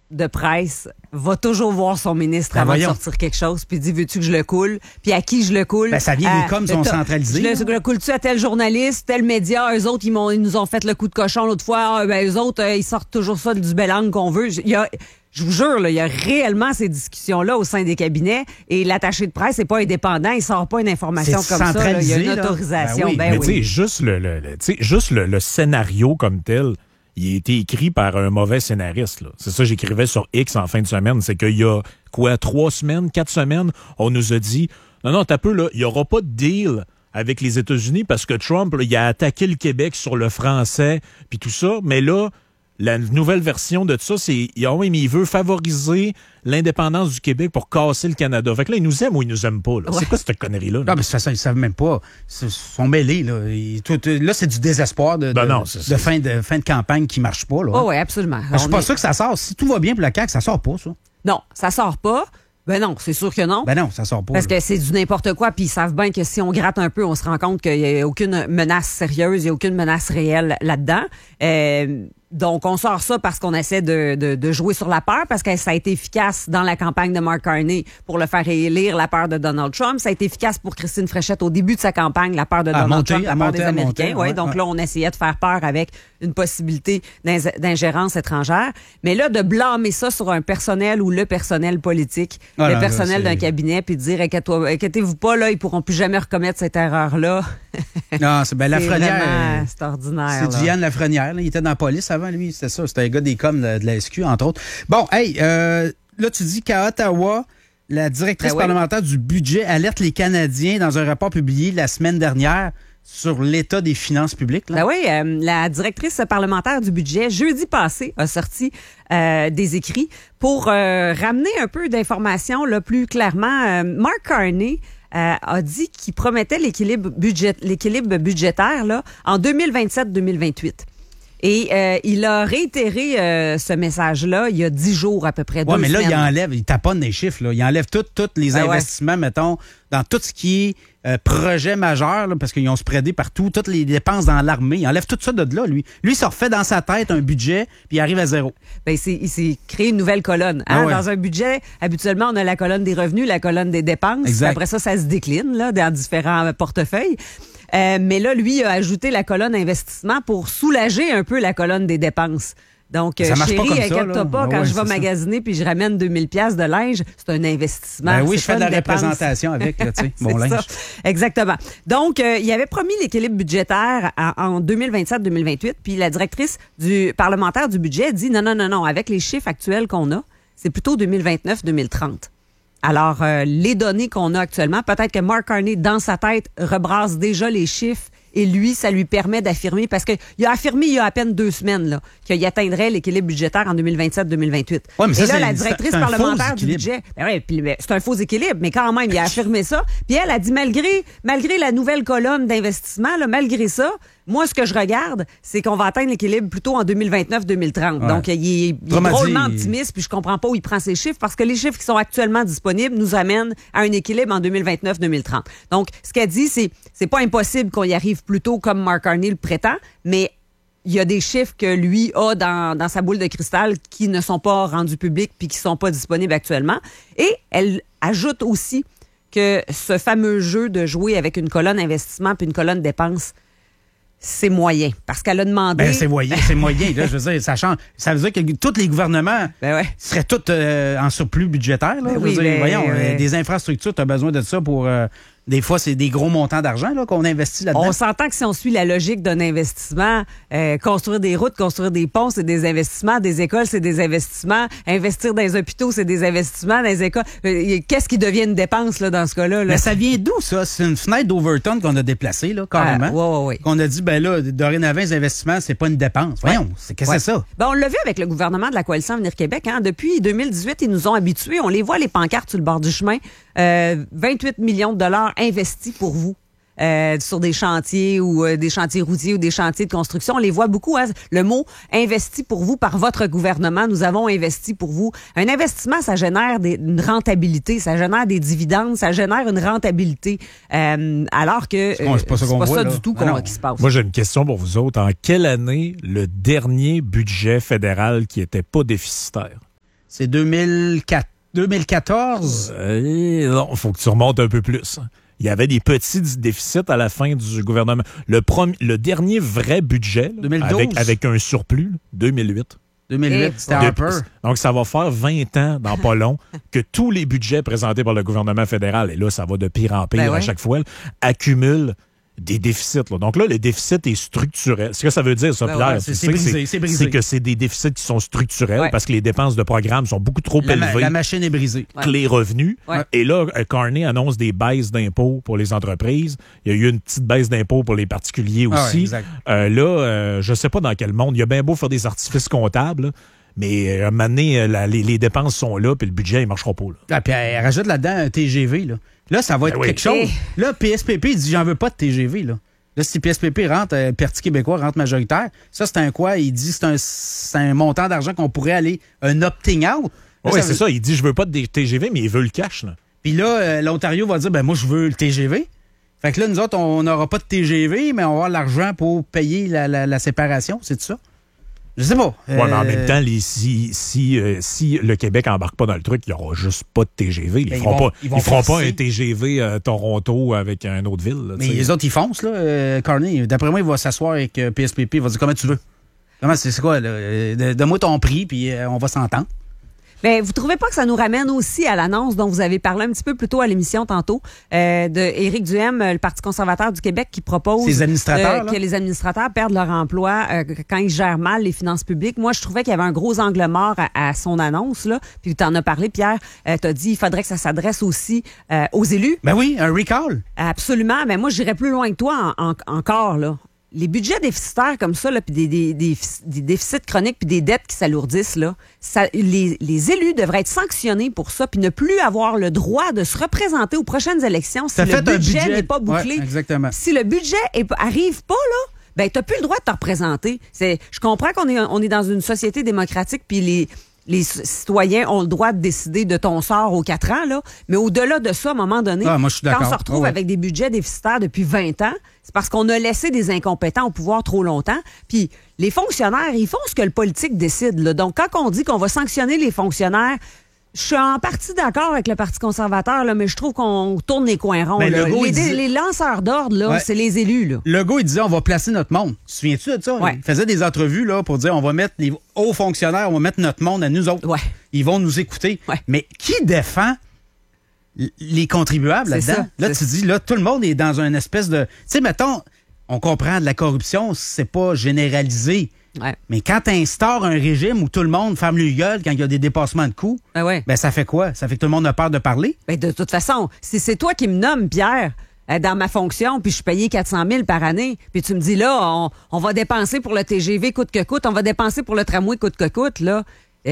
de presse va toujours voir son ministre avant de sortir quelque chose, puis dit, veux-tu que je le coule? Puis à qui je le coule? Ben, ça vient des coms sont centralisés. Je le coule-tu à tel journaliste, tel média? Eux autres, ils nous ont fait le coup de cochon l'autre fois. Eux autres, ils sortent toujours ça du bel angle qu'on veut. Je vous jure, il y a réellement ces discussions-là au sein des cabinets et l'attaché de presse n'est pas indépendant, il sort pas une information comme ça. Là. Il y a une autorisation. Mais tu sais, juste le scénario comme tel, il a été écrit par un mauvais scénariste. Là. C'est ça que j'écrivais sur X en fin de semaine. C'est qu'il y a 3 semaines, 4 semaines, on nous a dit non, t'as peu, là, il n'y aura pas de deal avec les États-Unis parce que Trump, là, il a attaqué le Québec sur le français puis tout ça, mais là, la nouvelle version de ça, c'est mais il veut favoriser l'indépendance du Québec pour casser le Canada. Fait que là, il nous aime ou il nous aime pas. Là. Ouais. C'est quoi cette connerie-là? Non, mais de toute façon, ils savent même pas. Ils sont mêlés. Là, là c'est du désespoir de fin de campagne qui marche pas. Là. Oui, absolument. Je suis pas sûr que ça sort. Si tout va bien pour la CAQ, ça sort pas, ça. Non, ça sort pas. Ben non, c'est sûr que non. Ben non, ça sort pas. Parce que c'est du n'importe quoi, puis ils savent bien que si on gratte un peu, on se rend compte qu'il n'y a aucune menace sérieuse, il n'y a aucune menace réelle là-dedans. Donc, on sort ça parce qu'on essaie de jouer sur la peur, parce que ça a été efficace dans la campagne de Mark Carney pour le faire élire, la peur de Donald Trump. Ça a été efficace pour Christine Fréchette au début de sa campagne, la peur de Donald Trump, la peur des Américains. Donc là, on essayait de faire peur avec une possibilité d'ingérence étrangère. Mais là, de blâmer ça sur un personnel ou le personnel politique, le personnel d'un cabinet, puis de dire inquiétez-vous pas, là, ils pourront plus jamais recommettre cette erreur-là. Non, c'est Lafrenière. C'est ordinaire. C'est Diane Lafrenière. Là. Il était dans la police avant, lui. C'était ça. C'était un gars des coms de la SQ, entre autres. Bon, là, tu dis qu'à Ottawa, la directrice parlementaire du budget alerte les Canadiens dans un rapport publié la semaine dernière sur l'état des finances publiques. Là. Ben oui, la directrice parlementaire du budget, jeudi passé, a sorti des écrits pour ramener un peu d'informations là, plus clairement. Mark Carney a dit qu'il promettait l'équilibre budgétaire là, en 2027-2028. Et il a réitéré ce message-là il y a 10 jours à peu près. Oui, mais là, il taponne les chiffres. Là. Il enlève tous les investissements, mettons, dans tout ce qui est projet majeur, là, parce qu'ils ont spreadé partout, toutes les dépenses dans l'armée. Il enlève tout ça de là, lui. Lui, il se refait dans sa tête un budget, puis il arrive à zéro. Ben, il s'est créé une nouvelle colonne. Hein? Dans un budget, habituellement, on a la colonne des revenus, la colonne des dépenses. Exact. Après ça se décline là, dans différents portefeuilles. Mais là, lui, a ajouté la colonne investissement pour soulager un peu la colonne des dépenses. Donc, chérie, inquiète-toi pas, quand je vais magasiner puis je ramène 2000$ de linge, c'est un investissement. Ben oui, je fais de la représentation avec, tu sais, mon linge. Ça. Exactement. Donc, il avait promis l'équilibre budgétaire en 2027-2028, puis la directrice parlementaire du budget dit non, avec les chiffres actuels qu'on a, c'est plutôt 2029-2030. Alors, les données qu'on a actuellement, peut-être que Mark Carney, dans sa tête, rebrasse déjà les chiffres et lui, ça lui permet d'affirmer, parce qu'il a affirmé il y a à peine 2 semaines là, qu'il atteindrait l'équilibre budgétaire en 2027-2028. Ouais, mais ça, et là, la directrice parlementaire du budget, c'est un faux équilibre, mais quand même, il a affirmé ça. Puis elle a dit, malgré la nouvelle colonne d'investissement, là, malgré ça, moi, ce que je regarde, c'est qu'on va atteindre l'équilibre plutôt en 2029-2030. Ouais. Donc, il est drôlement optimiste, puis je comprends pas où il prend ses chiffres, parce que les chiffres qui sont actuellement disponibles nous amènent à un équilibre en 2029-2030. Donc, ce qu'elle dit, c'est pas impossible qu'on y arrive plus tôt comme Mark Carney le prétend, mais il y a des chiffres que lui a dans sa boule de cristal qui ne sont pas rendus publics puis qui sont pas disponibles actuellement. Et elle ajoute aussi que ce fameux jeu de jouer avec une colonne investissement puis une colonne dépenses, c'est moyen. Parce qu'elle a demandé... Ben, c'est moyen. Là, je veux dire, ça change. Ça veut dire que tous les gouvernements seraient tous en surplus budgétaire. Là. Voyons, des infrastructures, tu as besoin de ça pour... Des fois, c'est des gros montants d'argent là, qu'on investit là-dedans. On s'entend que si on suit la logique d'un investissement, construire des routes, construire des ponts, c'est des investissements. Des écoles, c'est des investissements. Investir dans les hôpitaux, c'est des investissements. Dans les écoles, qu'est-ce qui devient une dépense là, dans ce cas-là? Mais ça vient d'où, ça? C'est une fenêtre d'Overton qu'on a déplacée, là, carrément. Oui. Qu'on a dit, ben là, dorénavant, les investissements, c'est pas une dépense. Voyons, qu'est-ce que c'est ça? Ben, on l'a vu avec le gouvernement de la Coalition Avenir Québec. Hein? Depuis 2018, ils nous ont habitués. On les voit, les pancartes sur le bord du chemin. 28 millions de dollars investis pour vous. Sur des chantiers ou des chantiers routiers ou des chantiers de construction. On les voit beaucoup. Hein? Le mot « investi pour vous » par votre gouvernement. Nous avons investi pour vous. Un investissement, ça génère une rentabilité, ça génère des dividendes, ça génère une rentabilité. Alors que c'est pas ça du tout qui se passe. Moi, j'ai une question pour vous autres. En quelle année le dernier budget fédéral qui était pas déficitaire? C'est 2014? Non, il faut que tu remontes un peu plus. Il y avait des petits déficits à la fin du gouvernement. Le dernier vrai budget, là, 2012? avec un surplus, 2008. 2008, c'était Harper. Donc, ça va faire 20 ans, dans pas long, que tous les budgets présentés par le gouvernement fédéral, et là, ça va de pire en pire à chaque fois, là, accumulent des déficits. Là. Donc là, le déficit est structurel. Ce que ça veut dire, ça, Pierre, c'est brisé. C'est que c'est des déficits qui sont structurels parce que les dépenses de programme sont beaucoup trop élevées. La machine est brisée. Que les revenus. Ouais. Et là, Carney annonce des baisses d'impôts pour les entreprises. Il y a eu une petite baisse d'impôts pour les particuliers aussi. Je sais pas dans quel monde. Il y a bien beau faire des artifices comptables, là, mais à un moment donné, les dépenses sont là, puis le budget, il marchera pas. Là. Ah, puis elle rajoute là-dedans un TGV. Là, ça va être quelque chose. Là, PSPP, il dit, j'en veux pas de TGV. Là, si PSPP rentre, Parti québécois rentre majoritaire, ça, c'est un quoi? Il dit, c'est un montant d'argent qu'on pourrait aller, un opting out. Oui, c'est ça. Il dit, je veux pas de TGV, mais il veut le cash. Là. Puis là, l'Ontario va dire, moi, je veux le TGV. Fait que là, nous autres, on n'aura pas de TGV, mais on va avoir l'argent pour payer la séparation. C'est ça? Je sais pas. Oui, mais en même temps, si le Québec embarque pas dans le truc, il n'y aura juste pas de TGV. Ils feront pas un TGV à Toronto avec une autre ville. Là, mais les autres, ils foncent, là. Carney, d'après moi, il va s'asseoir avec PSPP. Il va dire comment tu veux. C'est quoi, là? Donne-moi ton prix, puis on va s'entendre. Ben, vous trouvez pas que ça nous ramène aussi à l'annonce dont vous avez parlé un petit peu plus tôt à l'émission tantôt, de Éric Duhem, le Parti conservateur du Québec, qui propose que les administrateurs perdent leur emploi quand ils gèrent mal les finances publiques. Moi, je trouvais qu'il y avait un gros angle mort à son annonce, là. Puis tu en as parlé, Pierre. T'as dit il faudrait que ça s'adresse aussi aux élus. Ben oui, un recall. Absolument. Mais moi, j'irais plus loin que toi encore, là. Les budgets déficitaires comme ça, là, puis des déficits chroniques, puis des dettes qui s'alourdissent, là, les élus devraient être sanctionnés pour ça, puis ne plus avoir le droit de se représenter aux prochaines élections si le budget n'est pas bouclé. Ouais, exactement. Si le budget arrive pas, là, ben t'as plus le droit de te représenter. Je comprends qu'on est dans une société démocratique, puis les citoyens ont le droit de décider de ton sort aux 4 ans, là. Mais au-delà de ça, à un moment donné, moi, je suis d'accord. quand on se retrouve avec des budgets déficitaires depuis 20 ans, c'est parce qu'on a laissé des incompétents au pouvoir trop longtemps. Puis les fonctionnaires, ils font ce que le politique décide, là. Donc, quand on dit qu'on va sanctionner les fonctionnaires, je suis en partie d'accord avec le Parti conservateur, là, mais je trouve qu'on tourne les coins ronds. Mais là. Legault, Les lanceurs d'ordre, là, c'est les élus. Là. Legault, il disait on va placer notre monde. Tu te souviens-tu de ça? Ouais. Il faisait des entrevues là, pour dire on va mettre les hauts fonctionnaires, on va mettre notre monde à nous autres. Ouais. Ils vont nous écouter. Ouais. Mais qui défend les contribuables là-dedans? Ça, là, tu dis, là, tout le monde est dans une espèce de... Tu sais, mettons, on comprend de la corruption, c'est pas généralisé. Ouais. Mais quand tu instaures un régime où tout le monde ferme le gueule quand il y a des dépassements de coûts, ben ça fait quoi? Ça fait que tout le monde a peur de parler? Ben de toute façon, si c'est toi qui me nommes, Pierre, dans ma fonction, puis je suis payé 400 000 par année, puis tu me dis, là, on va dépenser pour le TGV coûte que coûte, on va dépenser pour le tramway coûte que coûte, là.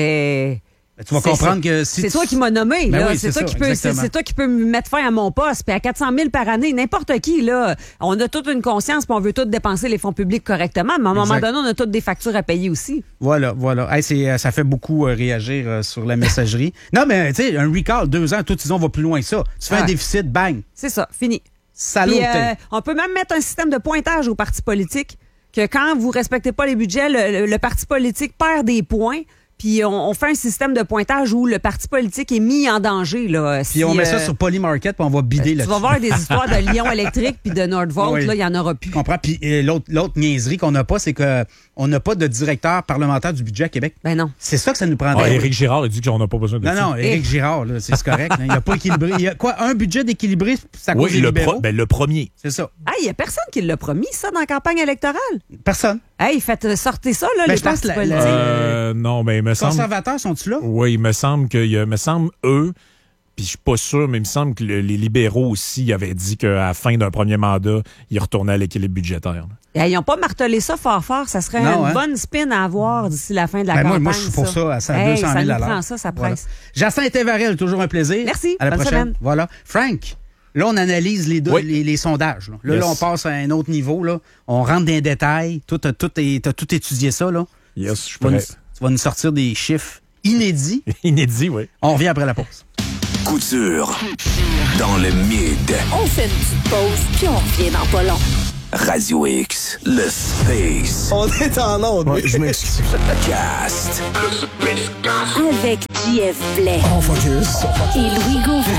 Ben, tu vas comprendre que si c'est toi qui m'as nommé, ben là. Oui, c'est toi qui peux me mettre fin à mon poste. Puis à 400 000 par année, n'importe qui, là, on a toute une conscience, puis on veut tous dépenser les fonds publics correctement. Mais à un moment donné, on a toutes des factures à payer aussi. Voilà. Hey, ça fait beaucoup réagir sur la messagerie. Non, mais tu sais, un recall, 2 ans, tout ils on va plus loin que ça. Tu fais un déficit, bang. C'est ça, fini. Salaud. On peut même mettre un système de pointage aux partis politiques, que quand vous respectez pas les budgets, le parti politique perd des points. Puis on fait un système de pointage où le parti politique est mis en danger. Là. Puis on met ça sur Polymarket, puis on va bider là-dessus. Tu vas voir des histoires de Lyon Électrique puis de Nordvolt, là, il n'y en aura plus. Je comprends. Puis l'autre niaiserie qu'on n'a pas, c'est qu'on n'a pas de directeur parlementaire du budget à Québec. Ben non. C'est ça que ça nous prendrait. Éric Girard, il dit qu'on n'a pas besoin de ça. Non, Éric Girard, là, c'est correct. Il n'a pas équilibré. Il y a quoi, un budget d'équilibré, ça cause des libéraux? Le premier. C'est ça. Il n'y a personne qui l'a promis, ça, dans la campagne électorale. Personne. Sortez ça, là, les partis politiques. Non, mais il me semble... Conservateurs sont-ils là? Oui, il me semble eux, puis je suis pas sûr, mais il me semble que les libéraux aussi avaient dit qu'à la fin d'un premier mandat, ils retournaient à l'équilibre budgétaire. Ils n'ont pas martelé ça fort. Ça serait une bonne spin à avoir d'ici la fin de la campagne. Moi, je suis pour ça à 200 000 ça nous prend ça presse. Voilà. Jacinthe Evarel, toujours un plaisir. Merci. À la prochaine. Semaine. Voilà. Frank, là, on analyse les sondages. Là, on passe à un autre niveau. Là. On rentre dans les détails. T'as tout étudié ça. Là. Yes, je suis prêt. Tu vas nous sortir des chiffres inédits. Inédits, oui. On revient après la pause. Couture dans le mid. On fait une petite pause, puis on revient dans pas long. Radio X, le Space. On est en onde. Ouais, je m'excuse. Cast. Avec JF Blais. Oh, focus. Et Louis Gauvin.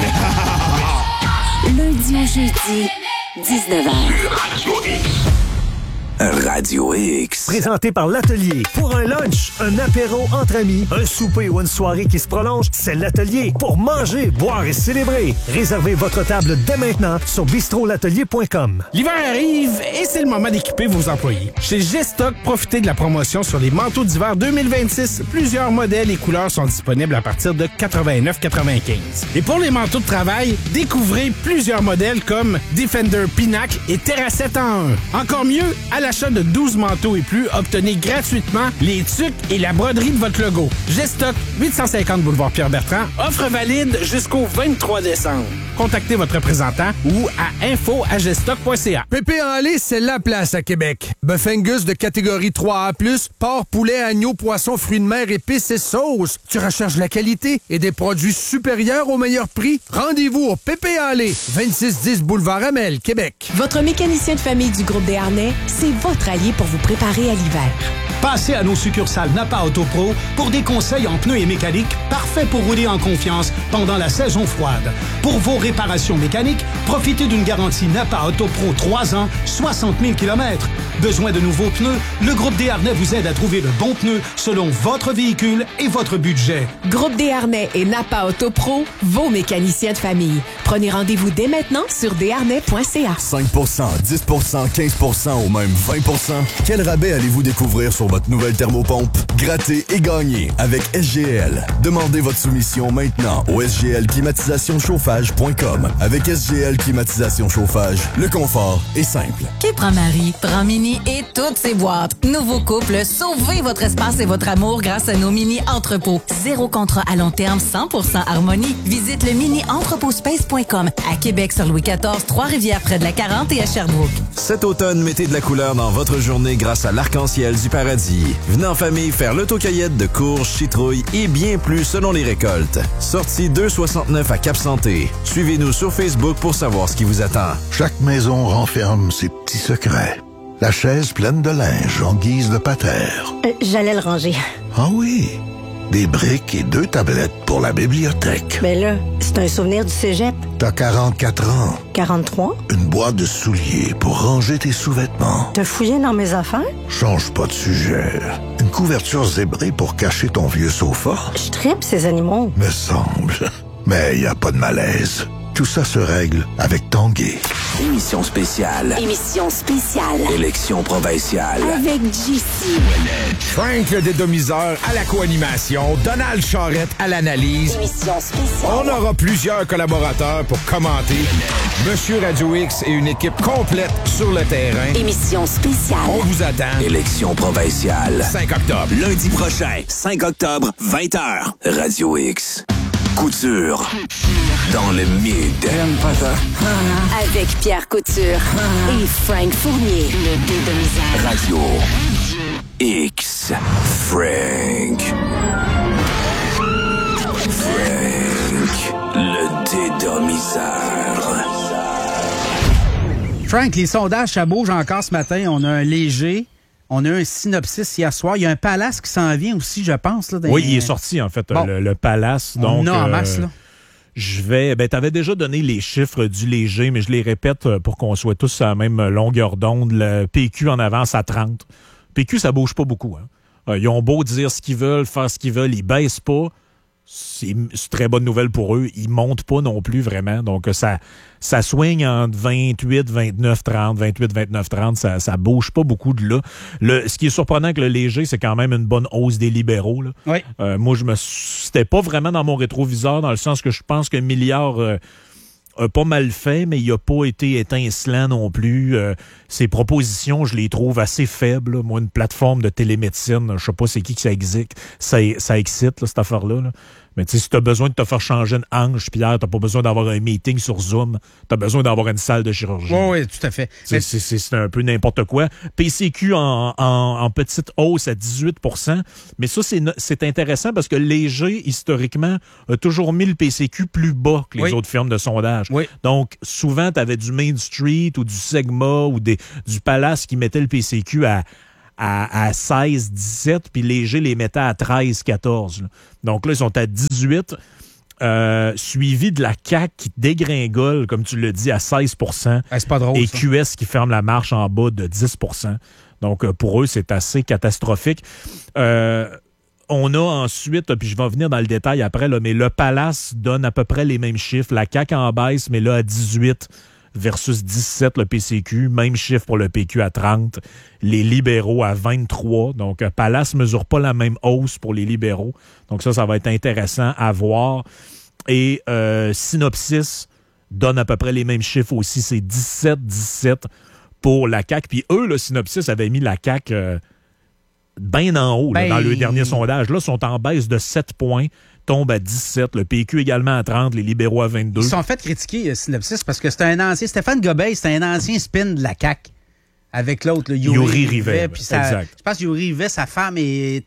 Lundi au jeudi, 19h. Radio X. Présenté par l'Atelier. Pour un lunch, un apéro entre amis, un souper ou une soirée qui se prolonge, c'est l'Atelier. Pour manger, boire et célébrer. Réservez votre table dès maintenant sur bistrolatelier.com. L'hiver arrive et c'est le moment d'équiper vos employés. Chez G-Stock, profitez de la promotion sur les manteaux d'hiver 2026. Plusieurs modèles et couleurs sont disponibles à partir de 89,95. Et pour les manteaux de travail, découvrez plusieurs modèles comme Defender Pinacle et Terracette en 1. Encore mieux, à l'achat de 12 manteaux et plus, obtenez gratuitement les tuques et la broderie de votre logo. G-Stock, 850 boulevard Pierre-Bertrand. Offre valide jusqu'au 23 décembre. Contactez votre représentant ou à info@gstock.ca. Pépé en lait, c'est la place à Québec. Bœuf Angus de catégorie 3A+, porc, poulet, agneau, poisson, fruits de mer, épices et sauces. Tu recherches la qualité et des produits supérieurs au meilleur prix? Rendez-vous au Pépé en lait, 2610 boulevard Amel, Québec. Votre mécanicien de famille du groupe Desharnais, c'est votre allié pour vous préparer à l'hiver. Passez à nos succursales Napa Auto Pro pour des conseils en pneus et mécanique parfaits pour rouler en confiance pendant la saison froide. Pour vos réparations mécaniques, profitez d'une garantie Napa Auto Pro 3 ans, 60 000 km. Besoin de nouveaux pneus? Le groupe Desharnais vous aide à trouver le bon pneu selon votre véhicule et votre budget. Groupe Desharnais et Napa Auto Pro, vos mécaniciens de famille. Prenez rendez-vous dès maintenant sur desharnais.ca. 5 10 15 ou même 20 Quel rabais allez-vous découvrir sur votre nouvelle thermopompe? Grattez et gagnez avec SGL. Demandez votre soumission maintenant au sglclimatisation-chauffage.com. Avec SGL Climatisation Chauffage, le confort est simple. Qui prend Marie, prend Mini et toutes ses boîtes. Nouveau couple, sauvez votre espace et votre amour grâce à nos mini-entrepôts. Zéro contrat à long terme, 100% harmonie. Visite le mini-entrepôtspace.com à Québec sur Louis XIV, Trois-Rivières près de la 40 et à Sherbrooke. Cet automne, mettez de la couleur dans votre journée grâce à l'Arc-en-Ciel du Paradis. Venez en famille faire l'autocueillette de courges, citrouilles et bien plus selon les récoltes. Sortie 269 à Cap-Santé. Suivez-nous sur Facebook pour savoir ce qui vous attend. Chaque maison renferme ses petits secrets. La chaise pleine de linge en guise de patère. J'allais le ranger. Ah oui, des briques et 2 tablettes pour la bibliothèque. Mais là, c'est un souvenir du cégep. T'as 44 ans. 43? Une boîte de souliers pour ranger tes sous-vêtements. T'as fouillé dans mes affaires? Change pas de sujet. Une couverture zébrée pour cacher ton vieux sofa. Je tripe ces animaux. Me semble. Mais y a pas de malaise. Tout ça se règle avec Tanguay. Émission spéciale. Émission spéciale. Élection provinciale. Avec JC. Frank le dédomiseur à la co-animation, Donald Charrette à l'analyse. Émission spéciale. On aura plusieurs collaborateurs pour commenter. Monsieur Radio X et une équipe complète sur le terrain. Émission spéciale. On vous attend. Élection provinciale. 5 octobre. Lundi prochain, 5 octobre, 20h. Radio X. Couture. Dans le mid. J'aime pas ça. Avec Pierre Couture et Frank Fournier. Le dédomiseur. Radio X. Frank. Le dédomiseur. Frank, les sondages, ça bouge encore ce matin. On a un léger. On a un synopsis hier soir. Il y a un Palace qui s'en vient aussi, je pense. Là, Oui, il est sorti, en fait, bon. le Palace. Donc, on a en masse, là. T'avais déjà donné les chiffres du léger, mais je les répète pour qu'on soit tous à la même longueur d'onde. Le PQ en avance à 30. PQ, ça bouge pas beaucoup. Hein. Ils ont beau dire ce qu'ils veulent, faire ce qu'ils veulent, ils baissent pas. C'est une très bonne nouvelle pour eux. Ils montent pas non plus vraiment. Donc, ça swing entre 28, 29, 30, 28, 29, 30. Ça bouge pas beaucoup de là. Ce qui est surprenant avec le léger, c'est quand même une bonne hausse des libéraux. Là. Oui. Moi, c'était pas vraiment dans mon rétroviseur, dans le sens que je pense que Milliard a pas mal fait, mais il a pas été étincelant non plus. Ses propositions, je les trouve assez faibles. Là. Moi, une plateforme de télémédecine, je sais pas c'est qui que ça excite, là, cette affaire-là. Là. Mais tu sais, si tu as besoin de te faire changer une hanche, Pierre, t'as pas besoin d'avoir un meeting sur Zoom. T'as besoin d'avoir une salle de chirurgie. Oui, tout à fait. C'est un peu n'importe quoi. PCQ en petite hausse à 18 %. Mais ça, c'est intéressant parce que Léger, historiquement, a toujours mis le PCQ plus bas que les autres firmes de sondage. Oui. Donc, souvent, tu avais du Main Street ou du Segma ou du Palace qui mettait le PCQ à à 16, 17, puis Léger les mettait à 13, 14. Là. Donc là, ils sont à 18, suivi de la CAQ qui dégringole, comme tu l'as dit, à 16 c'est pas drôle, et ça. QS qui ferme la marche en bas de 10 Donc, pour eux, c'est assez catastrophique. On a ensuite, puis je vais venir dans le détail après, là, mais le Palace donne à peu près les mêmes chiffres. La CAQ en baisse, mais là, à 18 versus 17, le PCQ. Même chiffre pour le PQ à 30. Les libéraux à 23. Donc, Palace ne mesure pas la même hausse pour les libéraux. Donc, ça va être intéressant à voir. Et Synopsis donne à peu près les mêmes chiffres aussi. C'est 17 pour la CAQ. Puis eux, le Synopsis avait mis la CAQ bien en haut là, dans le dernier sondage. Là, ils sont en baisse de 7 points, tombent à 17. Le PQ également à 30, les libéraux à 22. Ils se sont fait critiquer, Synopsis, parce que c'était un ancien... Stéphane Gobeil, c'était un ancien spin de la CAQ. Avec l'autre, Yuri Rivet. Puis exact. Je pense que Yuri Rivet, sa femme, n'est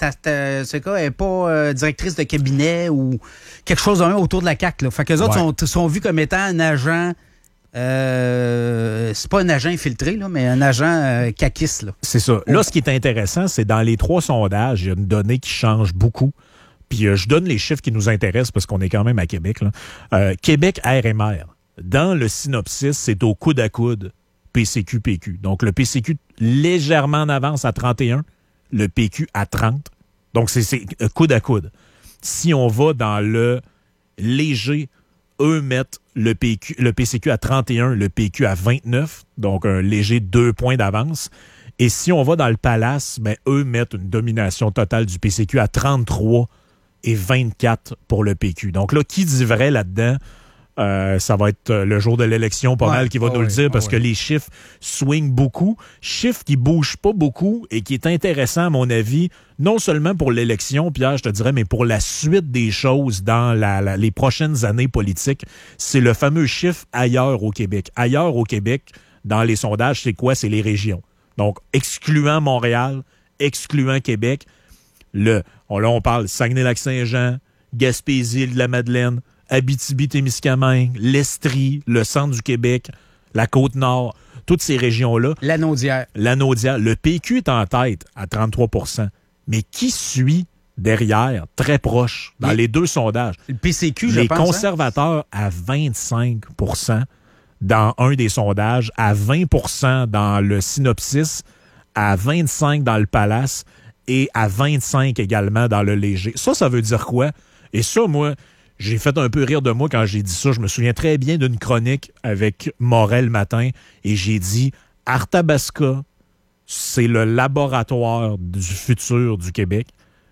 pas directrice de cabinet ou quelque chose de même autour de la CAQ. Là. Fait qu'eux autres sont vus comme étant un agent... c'est pas un agent infiltré, là, mais un agent caquiste. Là. C'est ça. Là, ce qui est intéressant, c'est dans les 3 sondages, il y a une donnée qui change beaucoup. Puis je donne les chiffres qui nous intéressent parce qu'on est quand même à Québec. Là. Québec RMR. Dans le Synopsis, c'est au coude à coude PCQ-PQ. Donc, le PCQ légèrement en avance à 31, le PQ à 30. Donc, c'est coude à coude. Si on va dans le léger, eux mettent le PCQ à 31, le PQ à 29, donc un léger 2 points d'avance. Et si on va dans le Palace, ben, eux mettent une domination totale du PCQ à 33 et 24 pour le PQ. Donc là, qui dit vrai là-dedans? Ça va être le jour de l'élection, pas mal, qui va nous le dire, parce que les chiffres swingent beaucoup. Chiffres qui bougent pas beaucoup et qui est intéressant, à mon avis, non seulement pour l'élection, Pierre, je te dirais, mais pour la suite des choses dans les prochaines années politiques. C'est le fameux chiffre ailleurs au Québec. Ailleurs au Québec, dans les sondages, c'est quoi? C'est les régions. Donc, excluant Montréal, excluant Québec, là, on parle Saguenay-Lac-Saint-Jean, Gaspésie, Île-de-la-Madeleine, Abitibi-Témiscamingue, l'Estrie, le centre du Québec, la Côte-Nord, toutes ces régions-là. Lanaudière. Le PQ est en tête à 33 %. Mais qui suit derrière, très proche, dans les 2 sondages? Le PCQ, je pense. Les conservateurs à 25 % dans un des sondages, à 20 % dans le Synopsis, à 25 % dans le Palace et à 25 % également dans le Léger. Ça veut dire quoi? Et ça, moi... J'ai fait un peu rire de moi quand j'ai dit ça. Je me souviens très bien d'une chronique avec Morel le matin et j'ai dit « Arthabasca, c'est le laboratoire du futur du Québec. »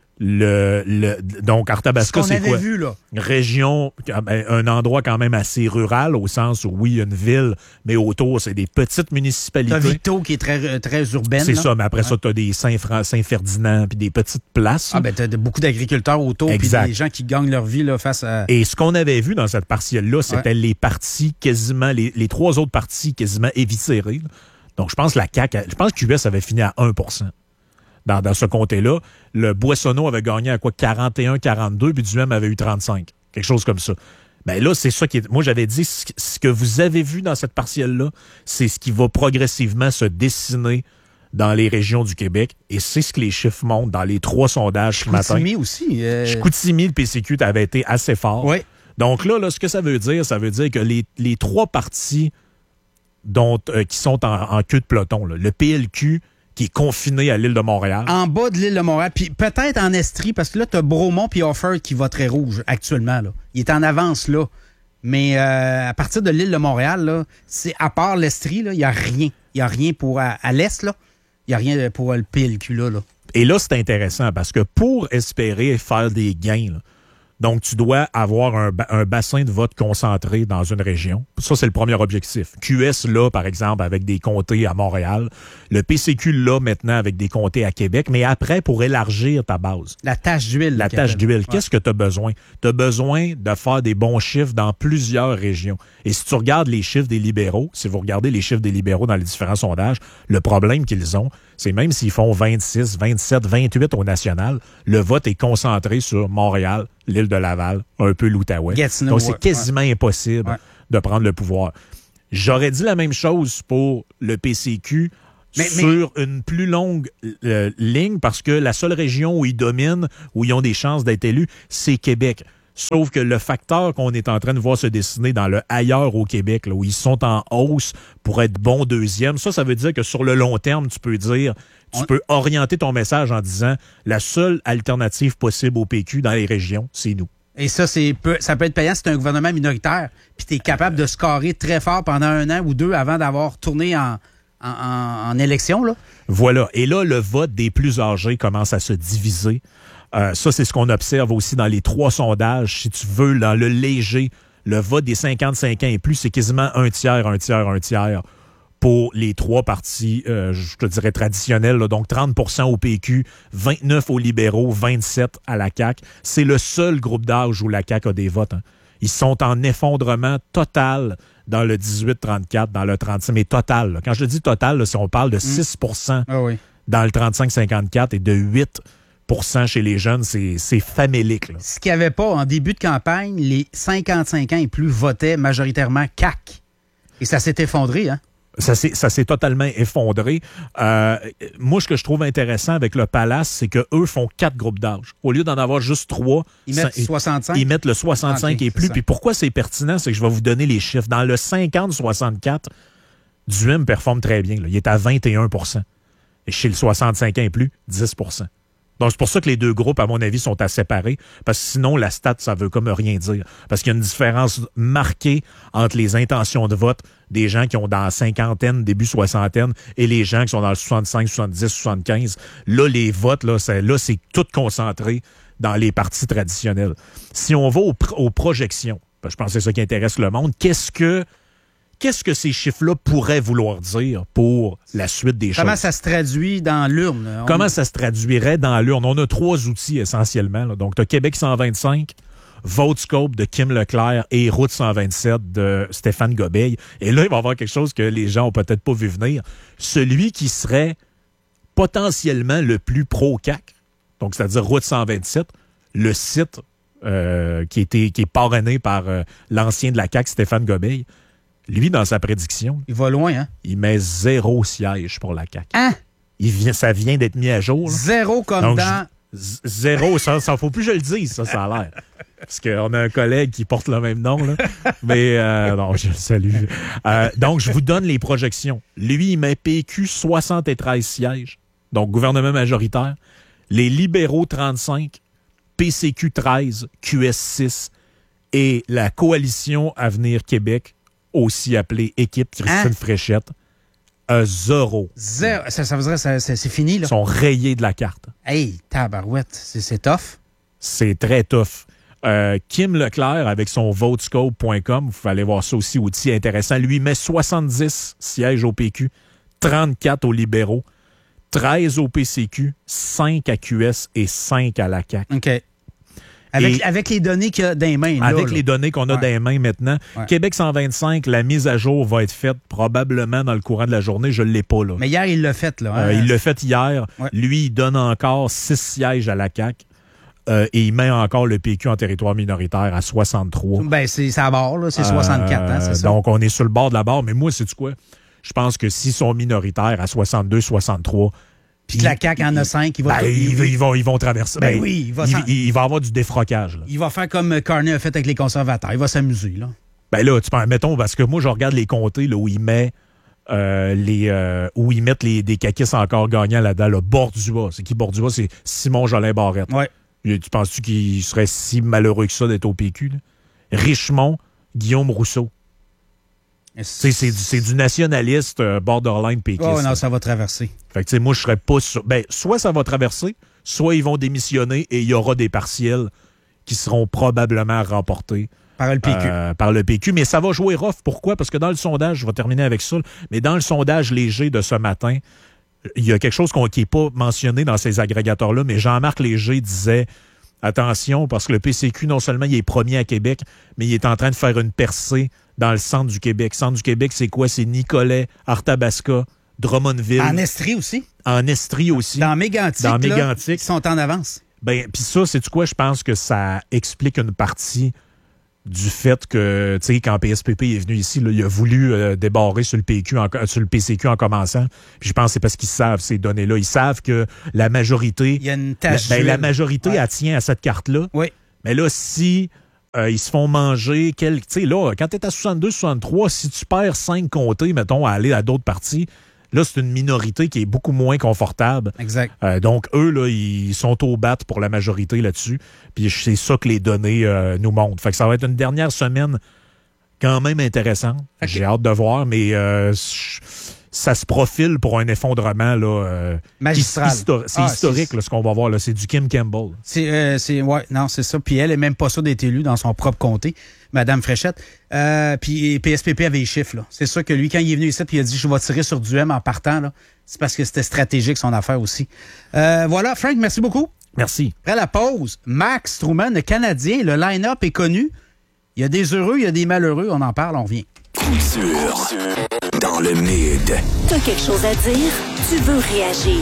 Donc, Arthabasca, c'est quoi? Vu, là. Région, un endroit quand même assez rural, au sens où, oui, il y a une ville, mais autour, c'est des petites municipalités. T'as Victo qui est très, très urbaine. C'est ça, mais après ça, t'as des Saint-Ferdinand, puis des petites places. Ah, ben, t'as beaucoup d'agriculteurs autour, puis des gens qui gagnent leur vie là, face à... Et ce qu'on avait vu dans cette partielle-là, c'était les partis quasiment, les 3 autres partis quasiment éviscérés. Donc, je pense que la CAQ, je pense que QS avait fini à 1 % dans ce comté-là. Le Boissonneau avait gagné à quoi? 41-42, puis Duhem avait eu 35. Quelque chose comme ça. Ben là, c'est ça qui est... Moi, j'avais dit, ce que vous avez vu dans cette partielle-là, c'est ce qui va progressivement se dessiner dans les régions du Québec. Et c'est ce que les chiffres montrent dans les 3 sondages ce matin. Chicoutimi aussi. Chicoutimi, le PCQ, t'avais été assez fort. Oui. Donc là, ce que ça veut dire que les 3 partis qui sont en queue de peloton, là, le PLQ, qui est confiné à l'île de Montréal. En bas de l'île de Montréal, puis peut-être en Estrie, parce que là, t'as Bromont puis Offord qui voterait rouge actuellement. Là. Il est en avance là. Mais à partir de l'île de Montréal, là, c'est à part l'Estrie, il n'y a rien. Il n'y a rien pour à l'Est, là. Il n'y a rien pour le PLQ là. Et là, c'est intéressant parce que pour espérer faire des gains, là, donc tu dois avoir un bassin de vote concentré dans une région. Ça, c'est le premier objectif. QS, là, par exemple, avec des comtés à Montréal. Le PCQ, là, maintenant, avec des comtés à Québec. Mais après, pour élargir ta base. La tâche d'huile. La tâche d'huile. Qu'est-ce que tu as besoin? Tu as besoin de faire des bons chiffres dans plusieurs régions. Et si tu regardes les chiffres des libéraux, si vous regardez les chiffres des libéraux dans les différents sondages, le problème qu'ils ont, c'est même s'ils font 26, 27, 28 au national, le vote est concentré sur Montréal, l'île de Laval, un peu l'Outaouais. Donc, c'est quasiment impossible de prendre le pouvoir. J'aurais dit la même chose pour le PCQ sur une plus longue ligne parce que la seule région où ils dominent, où ils ont des chances d'être élus, c'est Québec. Sauf que le facteur qu'on est en train de voir se dessiner dans le ailleurs au Québec, là, où ils sont en hausse pour être bon deuxième, ça veut dire que sur le long terme, tu peux orienter ton message en disant la seule alternative possible au PQ dans les régions, c'est nous. Et ça peut être payant si tu es un gouvernement minoritaire, puis tu es capable de scorer très fort pendant 1 an ou 2 avant d'avoir tourné en élection, là. Voilà. Et là, le vote des plus âgés commence à se diviser. Ça, c'est ce qu'on observe aussi dans les 3 sondages. Si tu veux, dans le léger, le vote des 55 ans et plus, c'est quasiment un tiers pour les 3 partis, je te dirais, traditionnels. Là. Donc, 30% au PQ, 29% aux libéraux, 27% à la CAQ. C'est le seul groupe d'âge où la CAQ a des votes. Hein. Ils sont en effondrement total dans le 18-34, dans le 35, mais total. Là. Quand je dis total, là, si on parle de 6% dans le 35-54 et de 8% chez les jeunes, c'est famélique. Là. Ce qu'il n'y avait pas en début de campagne, les 55 ans et plus votaient majoritairement CAQ. Et ça s'est effondré, hein? Ça s'est totalement effondré. Moi, ce que je trouve intéressant avec le Palace, c'est qu'eux font 4 groupes d'âge. Au lieu d'en avoir juste 3, ils mettent 65. Ils mettent le 65 et plus. Puis pourquoi c'est pertinent, c'est que je vais vous donner les chiffres. Dans le 50-64, Duhem performe très bien. Là. Il est à 21%. Et chez le 65 ans et plus, 10%. Donc, c'est pour ça que les 2 groupes, à mon avis, sont à séparer. Parce que sinon, la stat, ça veut comme rien dire. Parce qu'il y a une différence marquée entre les intentions de vote des gens qui ont dans la cinquantaine, début soixantaine, et les gens qui sont dans le 65, 70, 75. Là, les votes, c'est tout concentré dans les partis traditionnels. Si on va aux projections, je pense que c'est ça qui intéresse le monde, qu'est-ce que ces chiffres-là pourraient vouloir dire pour la suite des choses? Comment ça se traduit dans l'urne? Comment ça se traduirait dans l'urne? On a 3 outils essentiellement. Là. Donc, tu as Québec 125, VoteScope de Kim Leclerc et Route 127 de Stéphane Gobeil. Et là, il va y avoir quelque chose que les gens n'ont peut-être pas vu venir. Celui qui serait potentiellement le plus pro-CAQ, donc c'est-à-dire Route 127, le site qui est parrainé par l'ancien de la CAQ, Stéphane Gobeil, lui, dans sa prédiction... Il va loin, hein? Il met 0 siège pour la CAQ. Hein? Ça vient d'être mis à jour. Là. 0 comme donc, dans... 0, ça faut plus que je le dise, ça a l'air. Parce qu'on a un collègue qui porte le même nom, là. Mais non, je le salue. Donc, je vous donne les projections. Lui, il met PQ 73 sièges, donc gouvernement majoritaire. Les libéraux 35, PCQ 13, QS 6 et la coalition Avenir Québec, aussi appelée Équipe Christine Fréchette, 0. Ça veut dire que c'est fini, là? Ils sont rayés de la carte. Hey, tabarouette, c'est tough. C'est très tough. Kim Leclerc, avec son votescope.com, vous pouvez aller voir ça aussi, outil intéressant, lui met 70 sièges au PQ, 34 aux libéraux, 13 au PCQ, 5 à QS et 5 à la CAQ. OK. Avec les données qu'il y a dans les mains. Avec les données qu'on a dans les mains maintenant. Ouais. Québec 125, la mise à jour va être faite probablement dans le courant de la journée. Je ne l'ai pas, là. Mais hier, il l'a fait, là. Il l'a fait hier. Ouais. Lui, il donne encore 6 sièges à la CAQ. Et il met encore le PQ en territoire minoritaire à 63. Ben, c'est à bord, là. C'est 64, hein, c'est ça. Donc, on est sur le bord de la barre. Mais moi, sais-tu quoi? Je pense que s'ils sont minoritaires à 62, 63... Puis que la CAQ en a 5, ils vont traverser. Ben oui, il va avoir du défrocage. Là. Il va faire comme Carney a fait avec les conservateurs. Il va s'amuser, là. Ben là, mettons, parce que moi, je regarde les comtés là, où il met où ils mettent des caquistes encore gagnants là-dedans. Là, Bordua. C'est qui Bordua? C'est Simon Jolin Barrette. Ouais. Tu penses-tu qu'il serait si malheureux que ça d'être au PQ? Là? Richemont, Guillaume Rousseau. C'est du nationaliste borderline péquiste. Oh non, ça va traverser. Fait que, moi, je serais pas sûr. Ben, soit ça va traverser, soit ils vont démissionner et il y aura des partiels qui seront probablement remportés par le PQ. Par le PQ. Mais ça va jouer rough. Pourquoi? Parce que dans le sondage, je vais terminer avec ça, mais dans le sondage léger de ce matin, il y a quelque chose qui n'est pas mentionné dans ces agrégateurs-là, mais Jean-Marc Léger disait attention, parce que le PCQ, non seulement il est premier à Québec, mais il est en train de faire une percée dans le centre du Québec. Centre du Québec, c'est quoi? C'est Nicolet, Arthabasca, Drummondville. En Estrie aussi. En Estrie aussi. Dans Mégantic. Ils sont en avance. Ben, puis ça, c'est quoi? Je pense que ça explique une partie du fait que, tu sais, quand PSPP est venu ici, là, il a voulu débarrer sur le PCQ en commençant. Puis je pense que c'est parce qu'ils savent ces données-là. Ils savent que la majorité... Il y a une tâche la majorité, elle tient à cette carte-là. Oui. Mais là, si ils se font manger... Tu sais, là, quand tu es à 62-63, si tu perds 5 comtés, mettons, à aller à d'autres partis... Là, c'est une minorité qui est beaucoup moins confortable. Exact. Donc, eux, là, ils sont au bat pour la majorité là-dessus. Puis c'est ça que les données nous montrent. Fait que ça va être une dernière semaine quand même intéressante. Okay. J'ai hâte de voir, mais ça se profile pour un effondrement là, magistral. C'est historique, là, ce qu'on va voir. Là. C'est du Kim Campbell. C'est ça. Puis elle est même pas sûre d'être élue dans son propre comté, Madame Fréchette. Puis PSPP avait les chiffres. Là. C'est sûr que lui, quand il est venu ici, puis il a dit « Je vais tirer sur du M en partant », là, c'est parce que c'était stratégique son affaire aussi. Voilà, Frank, merci beaucoup. Merci. Après la pause, Max Truman, le Canadien, le line-up est connu. Il y a des heureux, il y a des malheureux. On en parle, on revient. Couture dans le mid. T'as quelque chose à dire? Tu veux réagir?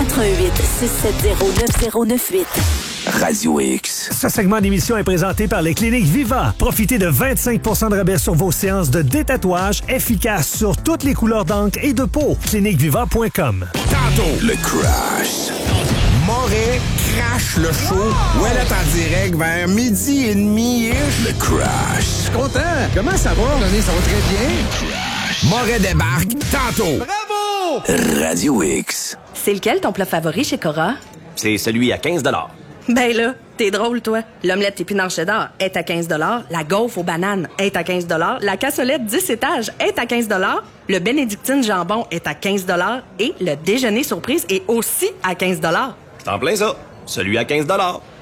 88-670-9098. Radio X. Ce segment d'émission est présenté par les cliniques Viva. Profitez de 25% de rabais sur vos séances de détatouage efficaces sur toutes les couleurs d'encre et de peau. cliniqueviva.com. Tantôt, le crash. Moret crash le show. Ouais, là, en direct vers 12h30-ish. Le crash. Je suis content. Comment ça va? Ça va très bien. Moret débarque tantôt. Bravo! Radio X. C'est lequel ton plat favori chez Cora? C'est celui à 15 $. Ben là, t'es drôle, toi. L'omelette épinard cheddar est à 15 $. La gaufre aux bananes est à 15 $. La cassolette 10 étages est à 15 $. Le bénédictine jambon est à 15 $. Et le déjeuner surprise est aussi à 15 $. C'est en plein ça. Celui à 15 $.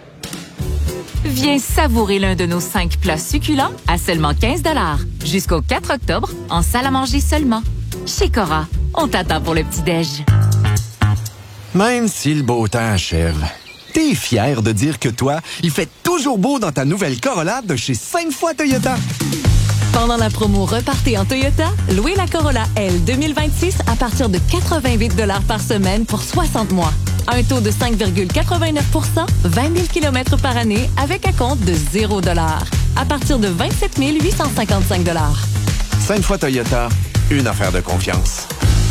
Viens savourer l'un de nos 5 plats succulents à seulement 15 $. Jusqu'au 4 octobre, en salle à manger seulement. Chez Cora, on t'attend pour le petit-déj. Même si le beau temps achève, t'es fier de dire que toi, il fait toujours beau dans ta nouvelle Corolla de chez 5 fois Toyota. Pendant la promo Repartez en Toyota, louez la Corolla L 2026 à partir de 88 $ par semaine pour 60 mois. Un taux de 5,89 %, 20 000 km par année avec un compte de 0 $ à partir de 27 855 $. 5 fois Toyota, une affaire de confiance.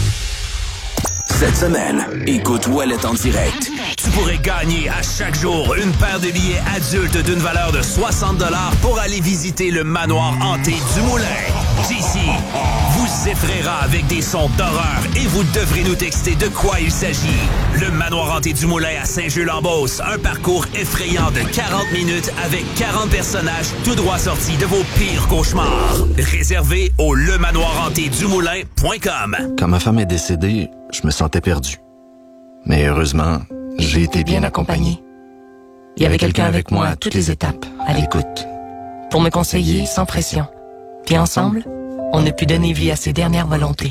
Cette semaine, écoute Ouellet en direct. Tu pourrais gagner à chaque jour une paire de billets adultes d'une valeur de 60 $ pour aller visiter le manoir hanté du Moulin. D'ici, vous effraiera avec des sons d'horreur et vous devrez nous texter de quoi il s'agit. Le manoir hanté du Moulin à Saint-Jules-en-Beauce, un parcours effrayant de 40 minutes avec 40 personnages tout droit sortis de vos pires cauchemars. Réservé au lemanoirhantédumoulin.com. Quand ma femme est décédée, je me sentais perdu. Mais heureusement, j'ai été bien accompagné. Il y avait quelqu'un avec moi à toutes les étapes, à l'écoute, pour me conseiller sans pression. Puis ensemble, on a pu donner vie à ses dernières volontés.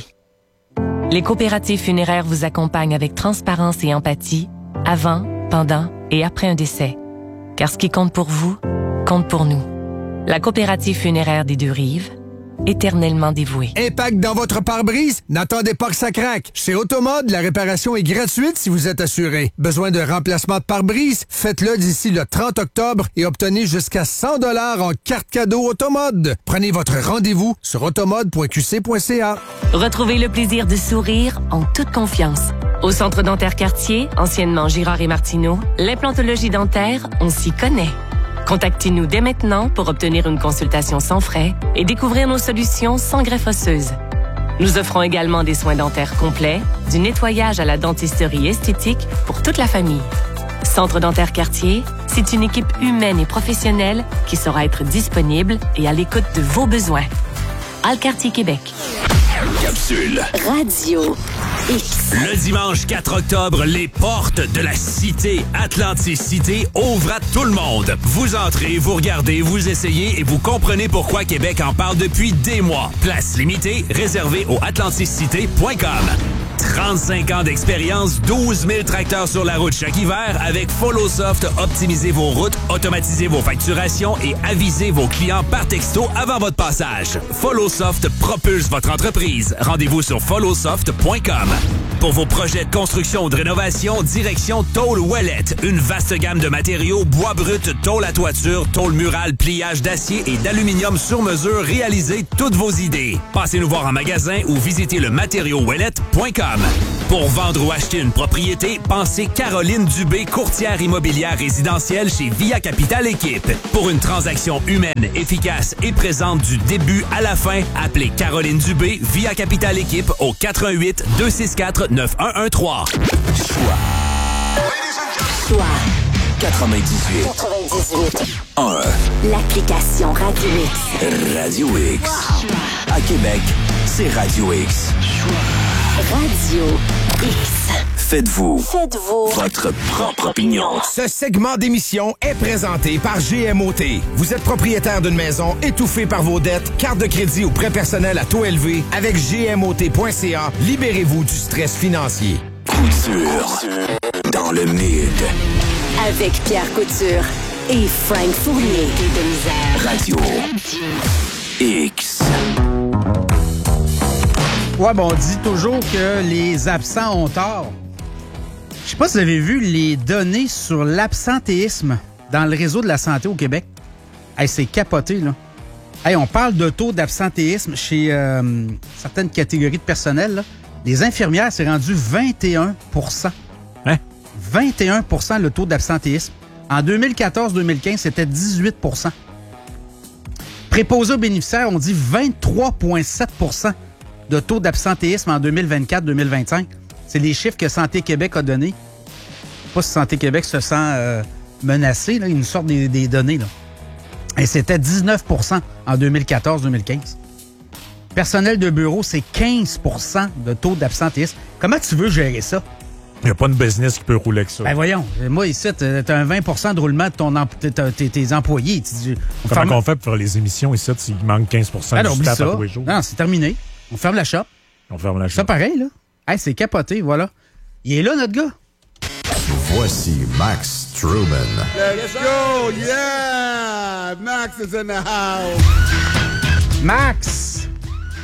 Les coopératives funéraires vous accompagnent avec transparence et empathie, avant, pendant et après un décès. Car ce qui compte pour vous, compte pour nous. La coopérative funéraire des Deux-Rives, éternellement dévouée. Impact dans votre pare-brise? N'attendez pas que ça craque. Chez Automode, la réparation est gratuite si vous êtes assuré. Besoin de remplacement de pare-brise? Faites-le d'ici le 30 octobre et obtenez jusqu'à 100 $ en carte cadeau Automode. Prenez votre rendez-vous sur automode.qc.ca. Retrouvez le plaisir de sourire en toute confiance. Au Centre dentaire Cartier, anciennement Girard et Martineau, l'implantologie dentaire, on s'y connaît. Contactez-nous dès maintenant pour obtenir une consultation sans frais et découvrir nos solutions sans greffe osseuse. Nous offrons également des soins dentaires complets, du nettoyage à la dentisterie esthétique pour toute la famille. Centre dentaire Cartier, c'est une équipe humaine et professionnelle qui saura être disponible et à l'écoute de vos besoins. Alcartier Québec. Capsule. Radio X. Le dimanche 4 octobre, les portes de la cité Atlanticité ouvrent à tout le monde. Vous entrez, vous regardez, vous essayez et vous comprenez pourquoi Québec en parle depuis des mois. Place limitée, réservée au atlanticité.com. 35 ans d'expérience, 12 000 tracteurs sur la route chaque hiver. Avec FollowSoft, optimisez vos routes, automatisez vos facturations et avisez vos clients par texto avant votre passage. FollowSoft propulse votre entreprise. Rendez-vous sur followsoft.com. Pour vos projets de construction ou de rénovation, direction Tôle Ouellette. Une vaste gamme de matériaux, bois brut, tôle à toiture, tôle murale, pliage d'acier et d'aluminium sur mesure. Réalisez toutes vos idées. Passez nous voir en magasin ou visitez le matériauxouellette.com. Pour vendre ou acheter une propriété, pensez Caroline Dubé, courtière immobilière résidentielle chez Via Capital Équipe. Pour une transaction humaine, efficace et présente du début à la fin, appelez Caroline Dubé, Via Capital Équipe au 88 264 9113. Choix 98 1. L'application Radio X. Radio X. À Québec, c'est Radio X. Radio X. Faites-vous votre propre opinion. Ce segment d'émission est présenté par GMOT. Vous êtes propriétaire d'une maison étouffée par vos dettes, carte de crédit ou prêt personnel à taux élevé? Avec GMOT.ca, libérez-vous du stress financier. Couture dans le mid. Avec Pierre Couture et Frank Fournier. Radio X. Ouais, bon, on dit toujours que les absents ont tort. Je sais pas si vous avez vu les données sur l'absentéisme dans le réseau de la santé au Québec. Hey, c'est capoté, là. Hey, on parle de taux d'absentéisme chez certaines catégories de personnel, là. Les infirmières, c'est rendu 21 %. Hein? 21 % le taux d'absentéisme. En 2014-2015, c'était 18 %. Préposés aux bénéficiaires, on dit 23,7 % de taux d'absentéisme en 2024-2025. C'est les chiffres que Santé Québec a donnés. Je sais pas si Santé Québec se sent menacé. Là. Ils nous sortent des données. Là. Et c'était 19 % en 2014-2015. Personnel de bureau, c'est 15 % de taux d'absentéisme. Comment tu veux gérer ça? Il n'y a pas de business qui peut rouler avec ça. Ben voyons. Moi, ici, tu as un 20 % de roulement de tes employés. Comment on fait pour faire les émissions ici s'il manque 15 % Alors, du staff ça. à tous les jours? Non, c'est terminé. On ferme la shop. On ferme la shop. Ça pareil, là. Hey, c'est capoté, voilà. Il est là, notre gars. Voici Max Truman. Let's go! Yeah! Max is in the house! Max!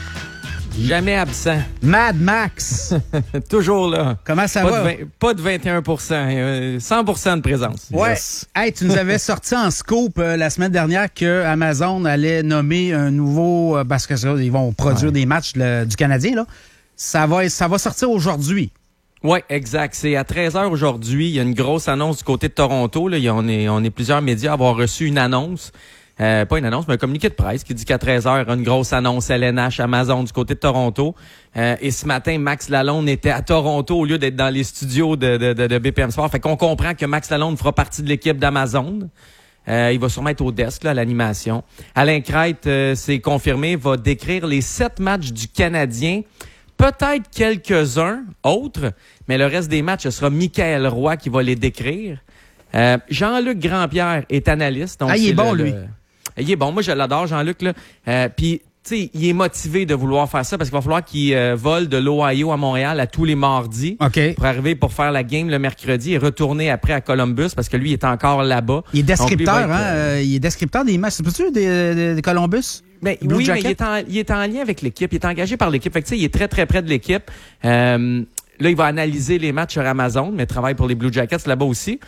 Jamais absent. Mad Max! Toujours là. Comment ça va? Pas de 21 %, 100 % de présence. Ouais. Yes. Hey, tu nous avais sorti en scoop la semaine dernière que Amazon allait nommer un nouveau... parce que ça, ils vont produire des matchs du Canadien, là. Ça va sortir aujourd'hui. Oui, exact. C'est à 13h aujourd'hui. Il y a une grosse annonce du côté de Toronto. Là. On est plusieurs médias à avoir reçu une annonce. Pas une annonce, mais un communiqué de presse qui dit qu'à 13h, il y a une grosse annonce LNH Amazon du côté de Toronto. Et ce matin, Max Lalonde était à Toronto au lieu d'être dans les studios de BPM Sport. Fait qu'on comprend que Max Lalonde fera partie de l'équipe d'Amazon. Il va sûrement être au desk, là, à l'animation. Alain Crête, c'est confirmé, va décrire les 7 matchs du Canadien. Peut-être quelques-uns autres, mais le reste des matchs, ce sera Michael Roy qui va les décrire. Jean-Luc Grandpierre est analyste. Donc il est bon, lui. Il est bon. Moi, je l'adore, Jean-Luc. Puis, tu sais, il est motivé de vouloir faire ça parce qu'il va falloir qu'il vole de l'Ohio à Montréal à tous les mardis pour arriver pour faire la game le mercredi et retourner après à Columbus parce que lui, il est encore là-bas. Il est descripteur, il est descripteur des matchs. C'est pas-tu des Columbus? Mais oui, mais il est en lien avec l'équipe. Il est engagé par l'équipe. Fait que, tu sais, il est très, très près de l'équipe. Là, il va analyser les matchs sur Amazon, mais travaille pour les Blue Jackets là-bas aussi.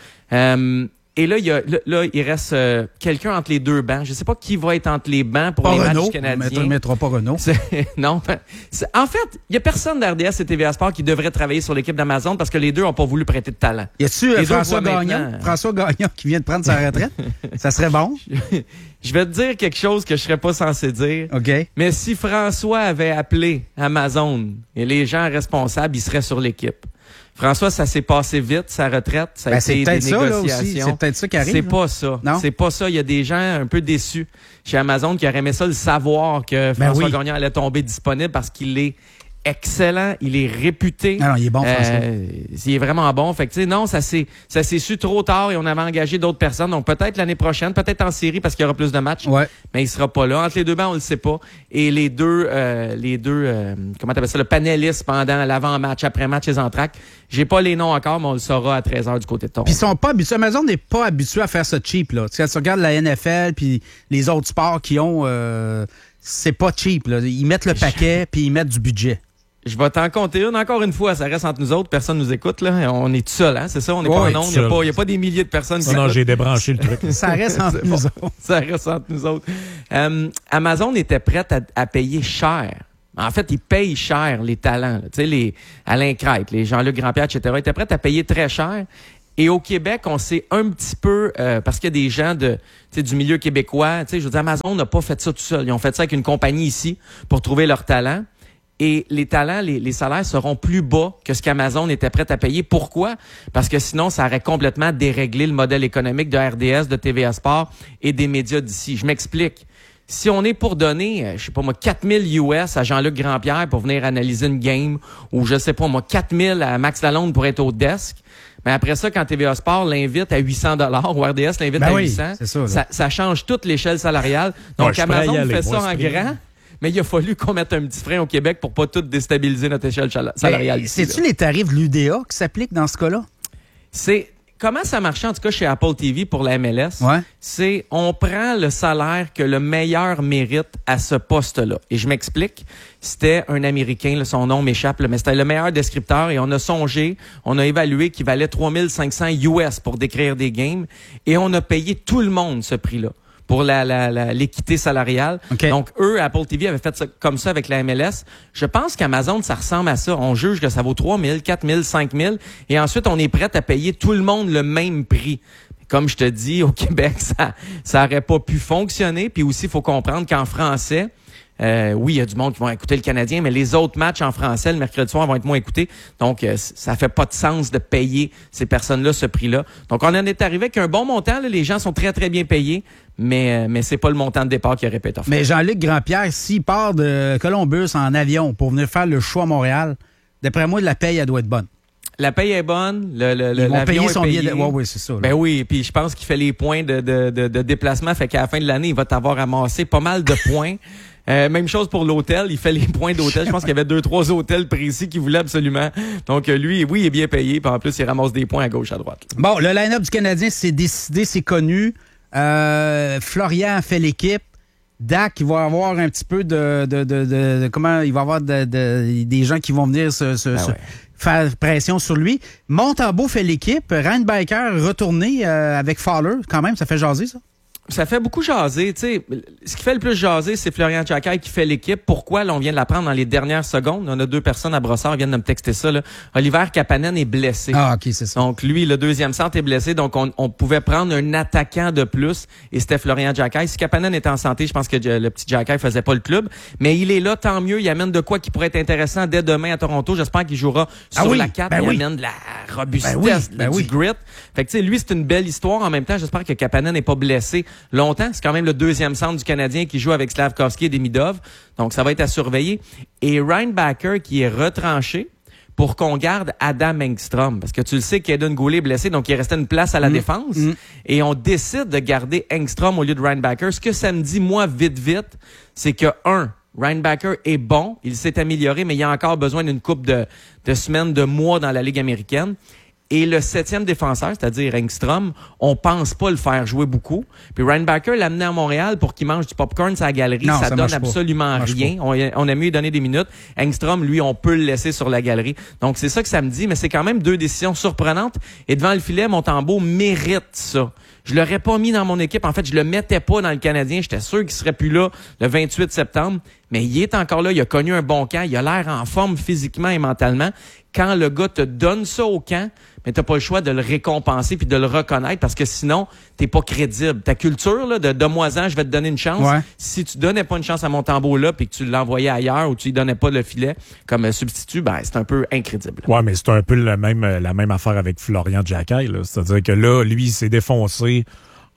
Et là, il reste quelqu'un entre les deux bancs. Je sais pas qui va être entre les bancs pour les matchs canadiens. On ne mettra pas Renault. Non. En fait, il y a personne d'RDS et TVA Sport qui devrait travailler sur l'équipe d'Amazon parce que les deux n'ont pas voulu prêter de talent. Y a-tu François Gagnon qui vient de prendre sa retraite? Ça serait bon. Je vais te dire quelque chose que je serais pas censé dire. OK. Mais si François avait appelé Amazon et les gens responsables, ils seraient sur l'équipe. François, ça s'est passé vite, sa retraite, ça a été des négociations. C'est peut-être ça qui arrive. C'est pas ça. Non? C'est pas ça. Il y a des gens un peu déçus chez Amazon qui auraient aimé ça, le savoir que François Gagnon allait tomber disponible parce qu'il est excellent, il est réputé. Non, il est bon, François. Il est vraiment bon. Fait que, tu sais, non, ça s'est su trop tard et on avait engagé d'autres personnes. Donc, peut-être l'année prochaine, peut-être en série parce qu'il y aura plus de matchs. Ouais. Mais il sera pas là. Entre les deux bancs, on le sait pas. Et les deux, comment t'appelles ça, le panéliste pendant l'avant-match, après-match, les entractes. J'ai pas les noms encore, mais on le saura à 13h du côté de Toronto. Puis ils sont pas habitués. Amazon n'est pas habitué à faire ça cheap, là. Tu sais, quand tu regardes la NFL puis les autres sports qui ont, c'est pas cheap, là. Ils mettent le paquet puis ils mettent du budget. Je vais t'en compter une encore une fois. Ça reste entre nous autres. Personne nous écoute, là. On est tout seul, hein. C'est ça? On n'est pas en ondes. Il n'y a pas des milliers de personnes qui Non, j'ai débranché le truc. Ça reste entre nous autres. Ça reste entre nous autres. Amazon était prête à payer cher. En fait, ils payent cher les talents. Tu sais, les Alain Crête, les Jean-Luc Grandpierre, etc. Ils étaient prêts à payer très cher. Et au Québec, on s'est un petit peu... parce qu'il y a des gens du milieu québécois. Je veux dire, Amazon n'a pas fait ça tout seul. Ils ont fait ça avec une compagnie ici pour trouver leurs talents. Et les talents, les salaires seront plus bas que ce qu'Amazon était prêt à payer. Pourquoi? Parce que sinon, ça aurait complètement déréglé le modèle économique de RDS, de TVA Sport et des médias d'ici. Je m'explique. Si on est pour donner, je sais pas moi, 4000 US à Jean-Luc Grandpierre pour venir analyser une game, ou je sais pas moi, 4000 à Max Lalonde pour être au desk, mais après ça, quand TVA Sport l'invite à 800 $, ou RDS l'invite à 800, ça change toute l'échelle salariale. Donc, Amazon fait ça en grand. Mais il a fallu qu'on mette un petit frein au Québec pour pas tout déstabiliser notre échelle salariale. C'est-tu les tarifs de l'UDA qui s'appliquent dans ce cas-là? Comment ça marchait, en tout cas, chez Apple TV pour la MLS? Ouais. On prend le salaire que le meilleur mérite à ce poste-là. Et je m'explique. C'était un Américain, là, son nom m'échappe, mais c'était le meilleur descripteur et on a évalué qu'il valait 3500 US pour décrire des games et on a payé tout le monde ce prix-là pour l'équité salariale. Okay. Donc, eux, Apple TV avait fait ça comme ça avec la MLS. Je pense qu'Amazon, ça ressemble à ça. On juge que ça vaut 3 000, 4 000, 5 000. Et ensuite, on est prêt à payer tout le monde le même prix. Comme je te dis, au Québec, ça aurait pas pu fonctionner. Puis aussi, il faut comprendre qu'en français, oui, il y a du monde qui vont écouter le Canadien, mais les autres matchs en français, le mercredi soir, vont être moins écoutés. Donc, ça fait pas de sens de payer ces personnes-là ce prix-là. Donc, on en est arrivé avec un bon montant. Là, les gens sont très, très bien payés, mais c'est pas le montant de départ qui aurait pu être offert. Mais Jean-Luc Grandpierre, s'il part de Columbus en avion pour venir faire le show à Montréal, d'après moi, la paye, elle doit être bonne. La paye est bonne, ils vont payer son billet de... Oui, c'est ça. Là. Ben oui, puis je pense qu'il fait les points de déplacement, fait qu'à la fin de l'année, il va t'avoir amassé pas mal de points. Même chose pour l'hôtel, il fait les points d'hôtel. Je pense qu'il y avait 2-3 hôtels précis qu'il voulait absolument. Donc lui, oui, il est bien payé, puis en plus, il ramasse des points à gauche, à droite. Bon, le line-up du Canadien, c'est décidé, c'est connu. Florian fait l'équipe. Dak, il va avoir un petit peu de comment il va avoir des gens qui vont venir faire pression sur lui. Montembeault fait l'équipe. Reinbacker retourné avec Fowler. Quand même, ça fait jaser, ça? Ça fait beaucoup jaser. Tu sais, ce qui fait le plus jaser, c'est Florian Tchakaï qui fait l'équipe. Pourquoi? Là, on vient de l'apprendre dans les dernières secondes. On a 2 personnes à Brossard, viennent de me texter ça. Là. Oliver Kapanen est blessé. Ah, OK, c'est ça. Donc, lui, le deuxième centre est blessé. Donc, on pouvait prendre un attaquant de plus et c'était Florian Tchakaï. Si Kapanen était en santé, je pense que le petit Tchakaï faisait pas le club. Mais il est là, tant mieux. Il amène de quoi qui pourrait être intéressant dès demain à Toronto. J'espère qu'il jouera sur la 4. Il amène de la robustesse, du grit. Fait que, tu sais, lui, c'est une belle histoire. En même temps, j'espère que Kapanen n'est pas blessé longtemps. C'est quand même le deuxième centre du Canadien qui joue avec Slavkovski et Demidov. Donc, ça va être à surveiller. Et Reinbacker qui est retranché pour qu'on garde Adam Engstrom. Parce que tu le sais qu'Eden Goulet est blessé, donc il restait une place à la défense. Et on décide de garder Engstrom au lieu de Reinbacker. Ce que ça me dit, moi, vite, c'est que, Reinbacker est bon. Il s'est amélioré, mais il a encore besoin d'une couple de semaines, de mois dans la Ligue américaine. Et le 7e défenseur, c'est-à-dire Engstrom, on pense pas le faire jouer beaucoup. Puis Reinbacker l'a amené à Montréal pour qu'il mange du popcorn sur la galerie. Non, ça donne absolument rien. On a mieux donné des minutes. Engstrom, lui, on peut le laisser sur la galerie. Donc, c'est ça que ça me dit. Mais c'est quand même 2 décisions surprenantes. Et devant le filet, Montembeault mérite ça. Je l'aurais pas mis dans mon équipe. En fait, je le mettais pas dans le Canadien. J'étais sûr qu'il serait plus là le 28 septembre. Mais il est encore là. Il a connu un bon camp. Il a l'air en forme physiquement et mentalement. Quand le gars te donne ça au camp, mais t'as pas le choix de le récompenser puis de le reconnaître parce que sinon, t'es pas crédible. Ta culture, là, de donne-moi-en, je vais te donner une chance. Ouais. Si tu donnais pas une chance à Montembeault là puis que tu l'envoyais ailleurs ou tu lui donnais pas le filet comme substitut, ben, c'est un peu incrédible. Ouais, mais c'est un peu la même affaire avec Florian Tchakaï, là. C'est-à-dire que là, lui, il s'est défoncé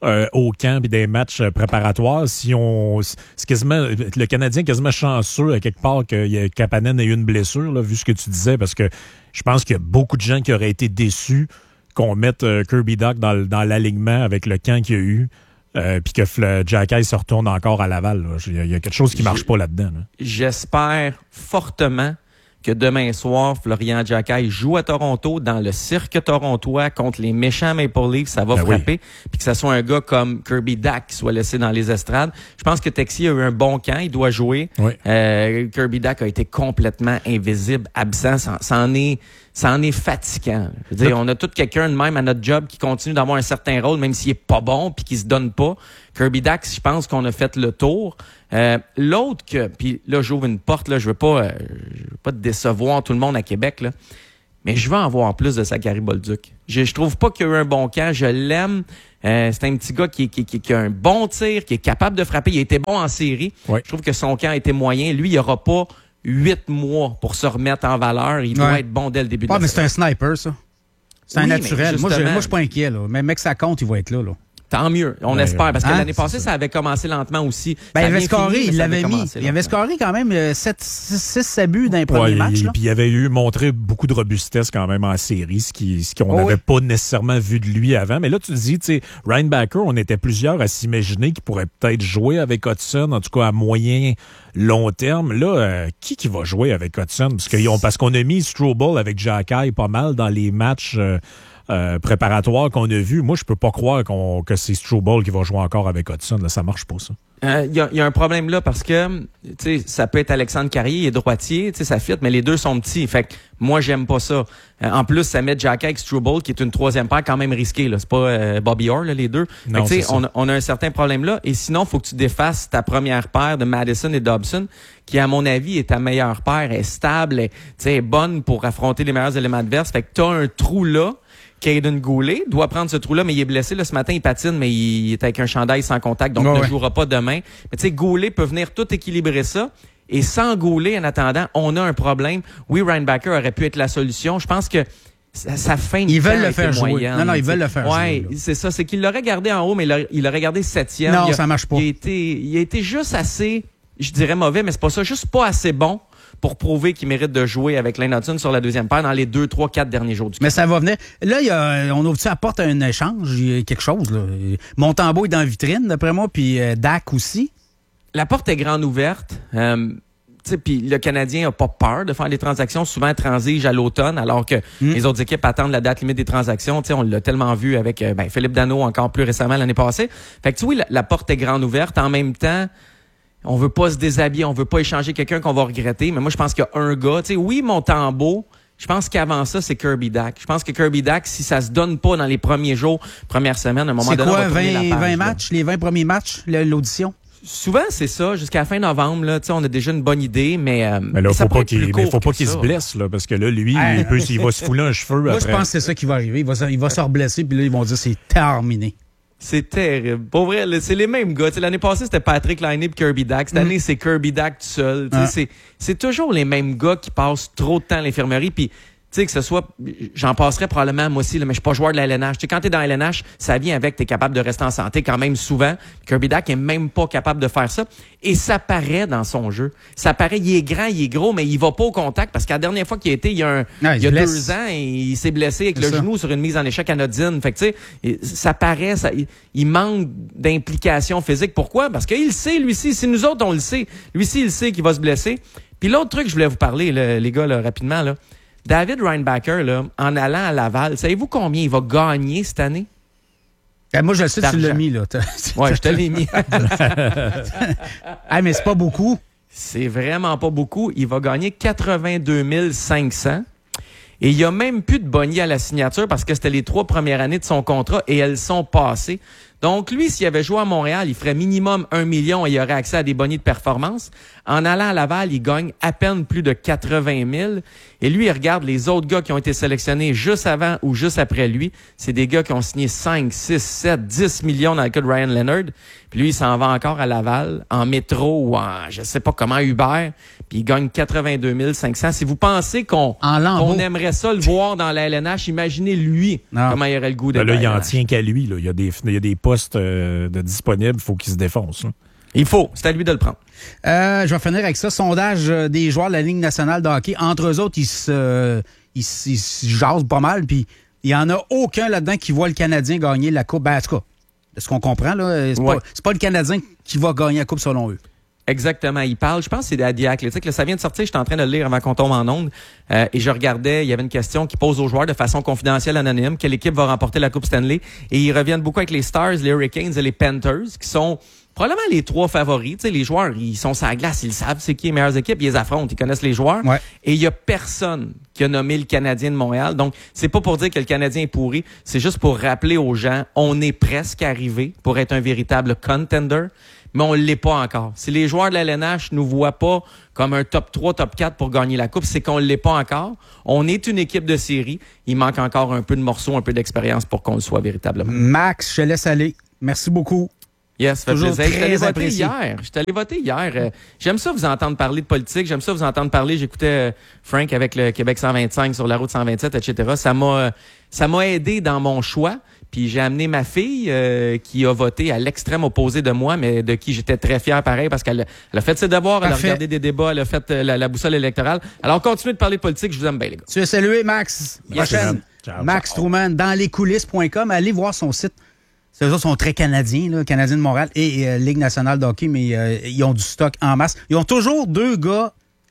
au camp et des matchs préparatoires. C'est quasiment, le Canadien est quasiment chanceux à quelque part que Kapanen ait eu une blessure, là, vu ce que tu disais, parce que je pense qu'il y a beaucoup de gens qui auraient été déçus qu'on mette Kirby Dach dans l'alignement avec le camp qu'il y a eu. Puis que Xhekaj se retourne encore à Laval. Il y a quelque chose qui marche pas là-dedans. Là. J'espère fortement que demain soir, Florian Xhekaj joue à Toronto dans le cirque torontois contre les méchants Maple Leafs. Ça va frapper. Puis que ça soit un gars comme Kirby Dach qui soit laissé dans les estrades. Je pense que Texier a eu un bon camp. Il doit jouer. Oui. Kirby Dach a été complètement invisible, absent. Ça en est fatigant. Je veux dire, on a tout quelqu'un de même à notre job qui continue d'avoir un certain rôle, même s'il est pas bon puis qu'il se donne pas. Kirby Dach, je pense qu'on a fait le tour. L'autre puis là, j'ouvre une porte, là, je veux pas te décevoir tout le monde à Québec, là. Mais je veux en voir plus de Zachary Bolduc. Je trouve pas qu'il y a eu un bon camp. Je l'aime. C'est un petit gars qui a un bon tir, qui est capable de frapper. Il a été bon en série. Oui. Je trouve que son camp a été moyen. Lui, il aura pas 8 mois pour se remettre en valeur. Il doit être bon dès le début de la mais c'est un sniper, ça. C'est un naturel. Moi, je suis pas inquiet. Là. Mais mec, ça compte, il va être là. Tant mieux. On espère. Parce que l'année passée, ça avait commencé lentement aussi. Il avait scoré. Il l'avait mis. Il avait scoré quand même 6 buts dans les premiers matchs. Puis il avait montré beaucoup de robustesse quand même en série, ce qu'on n'avait pas nécessairement vu de lui avant. Mais là, tu dis, tu sais, Ryan Backer, on était plusieurs à s'imaginer qu'il pourrait peut-être jouer avec Hudson, en tout cas à moyen long terme. Là, qui va jouer avec Hudson? Parce qu'on a mis Struble avec Xhekaj pas mal dans les matchs préparatoire qu'on a vu. Moi, je peux pas croire que c'est Struble qui va jouer encore avec Hudson. Là, ça marche pas, ça. Il y a un problème là parce que ça peut être Alexandre Carrier, il est droitier, ça fit, mais les deux sont petits. Fait que moi, j'aime pas ça. En plus, ça met Xhekaj avec Struble, qui est une troisième paire quand même risquée. Là. C'est pas Bobby Orr, là, les deux. Non, fait que, on a un certain problème là. Et sinon, faut que tu défasses ta première paire de Madison et Dobson, qui, à mon avis, est ta meilleure paire, est stable, est bonne pour affronter les meilleurs éléments adverses. Fait que t'as un trou là. Caden Goulet doit prendre ce trou-là, mais il est blessé. Là, ce matin, il patine, mais il est avec un chandail sans contact, donc ne jouera pas demain. Mais tu sais, Goulet peut venir tout équilibrer ça. Et sans Goulet, en attendant, on a un problème. Oui, Ryan Backer aurait pu être la solution. Je pense que sa fin de Ils veulent camp le faire jouer. moyenne, Non, ils veulent le faire jouer. Oui, c'est ça. C'est qu'il l'aurait gardé en haut, mais il l'aurait gardé 7e. Non, ça marche pas. Il a été juste assez, je dirais mauvais, mais c'est pas ça, juste pas assez bon pour prouver qu'il mérite de jouer avec Lane Hudson sur la deuxième paire dans les 2, 3, 4 derniers jours du camp. Mais ça va venir. Là, on ouvre-tu la porte à un échange? Il y a quelque chose, là. Montembeault est dans la vitrine, d'après moi, puis Dach aussi. La porte est grande ouverte. Puis le Canadien a pas peur de faire des transactions. Souvent, transige à l'automne, alors que les autres équipes attendent la date limite des transactions. On l'a tellement vu avec Philippe Danault encore plus récemment l'année passée. Fait que oui, la porte est grande ouverte. En même temps, on veut pas se déshabiller, on veut pas échanger quelqu'un qu'on va regretter. Mais moi, je pense qu'il y a un gars. Oui, Montembeault, je pense qu'avant ça, c'est Kirby Dach. Je pense que Kirby Dach, si ça se donne pas dans les premiers jours, premières semaines, à un moment donné, on va tourner la page. C'est quoi, 20 matchs, les 20 premiers matchs, l'audition? Souvent, c'est ça. Jusqu'à la fin novembre, là, on a déjà une bonne idée, mais là, ça faut pas qu'il se blesse, là, parce que là, lui, il va se fouler un cheveu moi, après. Je pense que c'est ça qui va arriver. Il va se reblesser, puis là, ils vont dire c'est terminé. C'est terrible. Pour vrai, c'est les mêmes gars. L'année passée, c'était Patrick Laine et Kirby Dach. Cette année, c'est Kirby Dach tout seul. C'est toujours les mêmes gars qui passent trop de temps à l'infirmerie. Puis, tu sais, que ce soit, j'en passerais probablement moi aussi, là, mais je suis pas joueur de la LNH. Tu sais, quand t'es dans la LNH, ça vient avec, t'es capable de rester en santé quand même souvent. Kirby Dach est même pas capable de faire ça. Et ça paraît dans son jeu. Ça paraît, il est grand, il est gros, mais il va pas au contact parce que la dernière fois qu'il a été, il y a 2 ans, il s'est blessé avec le genou sur une mise en échec anodine. Fait que, tu sais, ça paraît, il manque d'implication physique. Pourquoi? Parce qu'il sait, lui-ci, si nous autres, on le sait, lui-ci, il sait qu'il va se blesser. Puis l'autre truc, je voulais vous parler, là, les gars, là, rapidement, là. David Reinbacher, là, en allant à Laval, savez-vous combien il va gagner cette année? Moi, je le sais, tu l'as mis, là. Ouais, je te l'ai mis. Mais c'est pas beaucoup. C'est vraiment pas beaucoup. Il va gagner 82 500. Et il n'y a même plus de boni à la signature parce que c'était les 3 premières années de son contrat et elles sont passées. Donc, lui, s'il avait joué à Montréal, il ferait minimum 1 million et il aurait accès à des bonis de performance. En allant à Laval, il gagne à peine plus de 80 000. Et lui, il regarde les autres gars qui ont été sélectionnés juste avant ou juste après lui. C'est des gars qui ont signé 5, 6, 7, 10 millions dans le cas de Ryan Leonard. Puis lui, il s'en va encore à Laval, en métro ou en, je sais pas comment, Uber. Puis il gagne 82 500. Si vous pensez qu'on aimerait ça le voir dans la LNH, imaginez lui comment il aurait le goût d'être. Là, il en tient qu'à lui. Là. Il y a des postes poste de disponible, il faut qu'il se défonce. Là. Il faut. C'est à lui de le prendre. Je vais finir avec ça. Sondage des joueurs de la Ligue nationale de hockey. Entre eux autres, ils se jasent pas mal. Puis il n'y en a aucun là-dedans qui voit le Canadien gagner la Coupe. Ben, en tout cas, de ce qu'on comprend, là, c'est pas le Canadien qui va gagner la Coupe selon eux. Exactement. Il parle, je pense que c'est à The Athletic. Là, ça vient de sortir, j'étais en train de le lire avant qu'on tombe en onde. Et je regardais, il y avait une question qui pose aux joueurs de façon confidentielle, anonyme. Quelle équipe va remporter la Coupe Stanley? Et ils reviennent beaucoup avec les Stars, les Hurricanes et les Panthers, qui sont probablement les 3 favoris. Tu sais, les joueurs, ils sont sur la glace, ils savent c'est qui les meilleures équipes, ils les affrontent, ils connaissent les joueurs. Ouais. Et il y a personne qui a nommé le Canadien de Montréal. Donc, c'est pas pour dire que le Canadien est pourri, c'est juste pour rappeler aux gens, on est presque arrivé pour être un véritable contender, mais on l'est pas encore. Si les joueurs de la LNH nous voient pas comme un top 3, top 4 pour gagner la Coupe, c'est qu'on l'est pas encore. On est une équipe de série. Il manque encore un peu de morceaux, un peu d'expérience pour qu'on le soit véritablement. Max, je te laisse aller. Merci beaucoup. Yes, ça fait Toujours plaisir. très apprécié. J'étais allé voter hier. J'aime ça vous entendre parler de politique. J'aime ça vous entendre parler. J'écoutais Frank avec le Québec 125 sur la route 127, etc. Ça m'a aidé dans mon choix. Puis j'ai amené ma fille qui a voté à l'extrême opposé de moi, mais de qui j'étais très fier pareil parce qu'elle a fait ses devoirs, elle a regardé des débats, elle a fait la boussole électorale. Alors continuez de parler de politique, je vous aime bien les gars. Tu es salué, Max. Prochaine. Ciao, Max ciao. Truman, dans lescoulisses.com. Allez voir son site. Ces autres sont très canadiens, là, Canadiens de Montréal et Ligue nationale de hockey, mais ils ont du stock en masse. Ils ont toujours 2 gars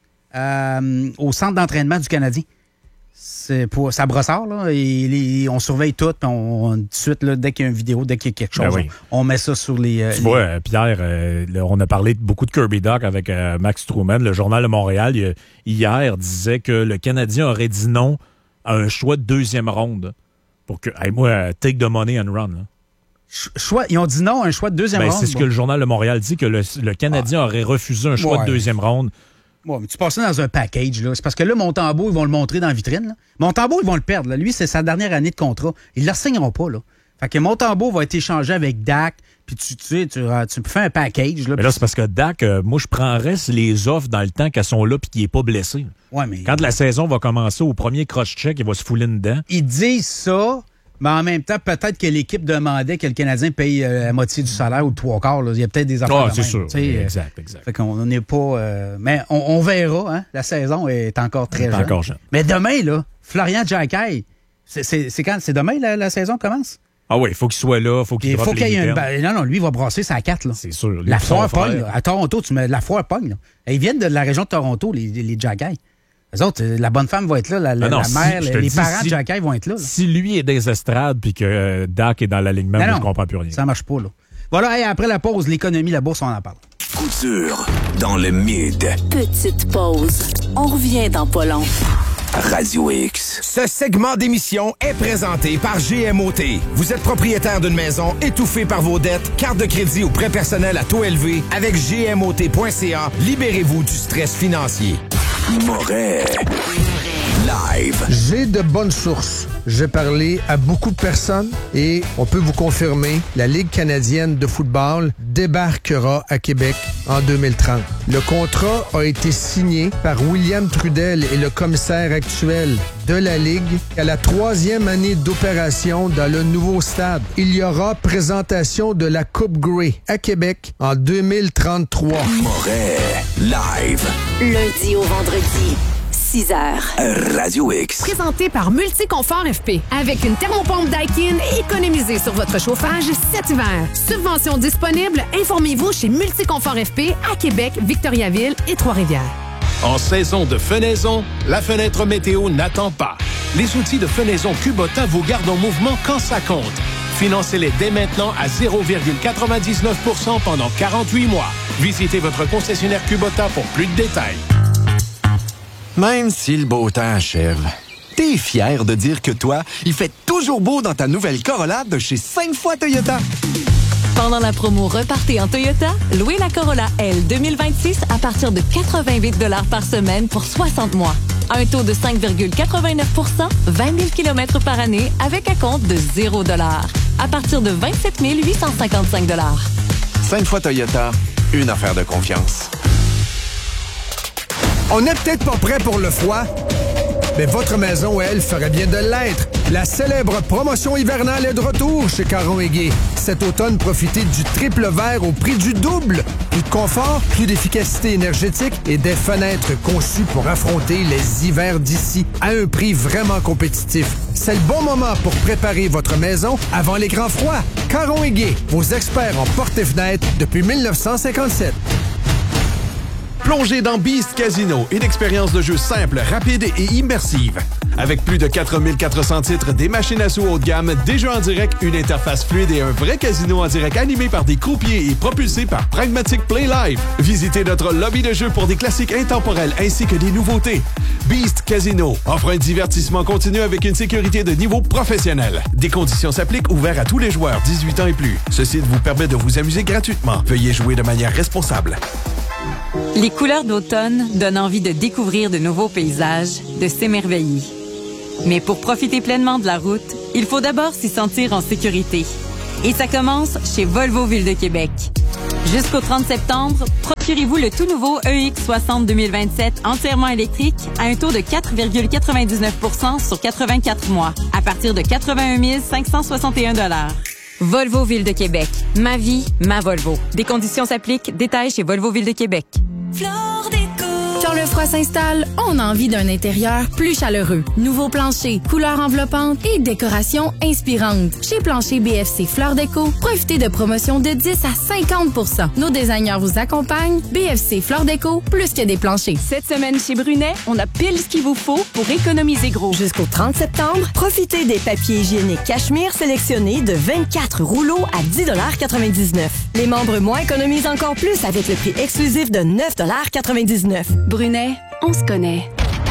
au centre d'entraînement du Canadien. C'est pour ça brossard, là. Et on surveille tout, puis tout de suite, là, dès qu'il y a une vidéo, dès qu'il y a quelque chose, Ben oui. on met ça sur les. Tu vois, Pierre, on a parlé beaucoup de Kirby Doc avec Max Truman. Le Journal de Montréal, hier, disait que le Canadien aurait dit non à un choix de 2e ronde. Pour que, take the money and run. Là. Ils ont dit non à un choix de 2e ronde. C'est ce que le Journal de Montréal dit, que le Canadien aurait refusé un choix de 2e ronde. Ouais, mais tu passes ça dans un package, là. C'est parce que là, Montembeault, ils vont le montrer dans la vitrine, là. Montembeault, ils vont le perdre, là. Lui, c'est sa dernière année de contrat. Ils ne le signeront pas, là. Fait que Montembeault va être échangé avec Dak, puis tu fais un package, là. Mais là, c'est parce que Dak, moi, je prendrais les offres dans le temps qu'elles sont là puis qu'il n'est pas blessé. Ouais, mais. Quand la saison va commencer, au premier cross-check, il va se fouler dedans. Ils disent ça, mais en même temps, peut-être que l'équipe demandait que le Canadien paye la moitié du salaire ou le 3/4. Là. Il y a peut-être des affaires. C'est sûr. Exact. Fait qu'on n'est pas. Mais on verra, hein. La saison est encore très jeune. Encore jeune. Mais demain, là, Florian Giacchai, c'est quand? C'est demain la saison commence? Ah oui, il faut qu'il soit là, faut qu'il droppe les mitaines. Non, lui, il va brasser sa carte, là. C'est sûr. La foire pogne, là. À Toronto, tu mets la foire pogne, là. Ils viennent de la région de Toronto, les Giacchai. Les autres, la bonne femme va être là, la mère, les parents de Giacchai vont être là. Si lui est des estrades puis que Dak est dans l'alignement, je ne comprends plus rien. Ça marche pas, là. Voilà, après la pause, l'économie, la bourse, on en parle. Couture dans le mid. Petite pause. On revient dans pas long. Radio X. Ce segment d'émission est présenté par GMOT. Vous êtes propriétaire d'une maison étouffée par vos dettes, carte de crédit ou prêt personnel à taux élevé? Avec GMOT.ca, libérez-vous du stress financier. Moret. Live. J'ai de bonnes sources. J'ai parlé à beaucoup de personnes et on peut vous confirmer, la Ligue canadienne de football débarquera à Québec en 2030. Le contrat a été signé par William Trudel et le commissaire actuel de la Ligue à la 3e année d'opération dans le nouveau stade. Il y aura présentation de la Coupe Grey à Québec en 2033. Moret. Live. Lundi au vendredi. 6h. Radio X. Présenté par Multiconfort FP. Avec une thermopompe Daikin, économisez sur votre chauffage cet hiver. Subvention disponible, informez-vous chez Multiconfort FP à Québec, Victoriaville et Trois-Rivières. En saison de fenaison, la fenêtre météo n'attend pas. Les outils de fenaison Kubota vous gardent en mouvement quand ça compte. Financez-les dès maintenant à 0,99% pendant 48 mois. Visitez votre concessionnaire Kubota pour plus de détails. Même si le beau temps achève, t'es fier de dire que toi, il fait toujours beau dans ta nouvelle Corolla de chez 5 fois Toyota. Pendant la promo Repartez en Toyota, louez la Corolla L 2026 à partir de 88 $ par semaine pour 60 mois. Un taux de 5,89 %, 20 000 km par année avec un compte de 0 $. À partir de 27 855 $. 5 fois Toyota, une affaire de confiance. On n'est peut-être pas prêt pour le froid, mais votre maison, elle, ferait bien de l'être. La célèbre promotion hivernale est de retour chez Caron & Guay. cet automne, profitez du triple vert au prix du double. Plus de confort, plus d'efficacité énergétique et des fenêtres conçues pour affronter les hivers d'ici à un prix vraiment compétitif. C'est le bon moment pour préparer votre maison avant les grands froids. Caron & Gay, vos experts en portes et fenêtres depuis 1957. Plongez dans Beast Casino, une expérience de jeu simple, rapide et immersive. Avec plus de 4400 titres, des machines à sous haut de gamme, des jeux en direct, une interface fluide et un vrai casino en direct animé par des croupiers et propulsé par Pragmatic Play Live. Visitez notre lobby de jeu pour des classiques intemporels ainsi que des nouveautés. Beast Casino offre un divertissement continu avec une sécurité de niveau professionnel. Des conditions s'appliquent, ouvert à tous les joueurs 18 ans et plus. Ce site vous permet de vous amuser gratuitement. Veuillez jouer de manière responsable. Les couleurs d'automne donnent envie de découvrir de nouveaux paysages, de s'émerveiller. Mais pour profiter pleinement de la route, il faut d'abord s'y sentir en sécurité. Et ça commence chez Volvo Ville de Québec. Jusqu'au 30 septembre, procurez-vous le tout nouveau EX60 2027 entièrement électrique à un taux de 4,99% sur 84 mois, à partir de 81 561 $. Volvo Ville de Québec. Ma vie, ma Volvo. Des conditions s'appliquent. Détails chez Volvo Ville de Québec. Quand le froid s'installe, on a envie d'un intérieur plus chaleureux. Nouveau plancher, couleurs enveloppantes et décoration inspirante. Chez Plancher BFC Fleur Déco, profitez de promotions de 10 à 50%. Nos designers vous accompagnent. BFC Fleur Déco, plus que des planchers. Cette semaine chez Brunet, on a pile ce qu'il vous faut pour économiser gros. Jusqu'au 30 septembre, profitez des papiers hygiéniques Cachemire sélectionnés de 24 rouleaux à 10,99 $. Les membres moins économisent encore plus avec le prix exclusif de 9,99 $. Brunet, on se connaît.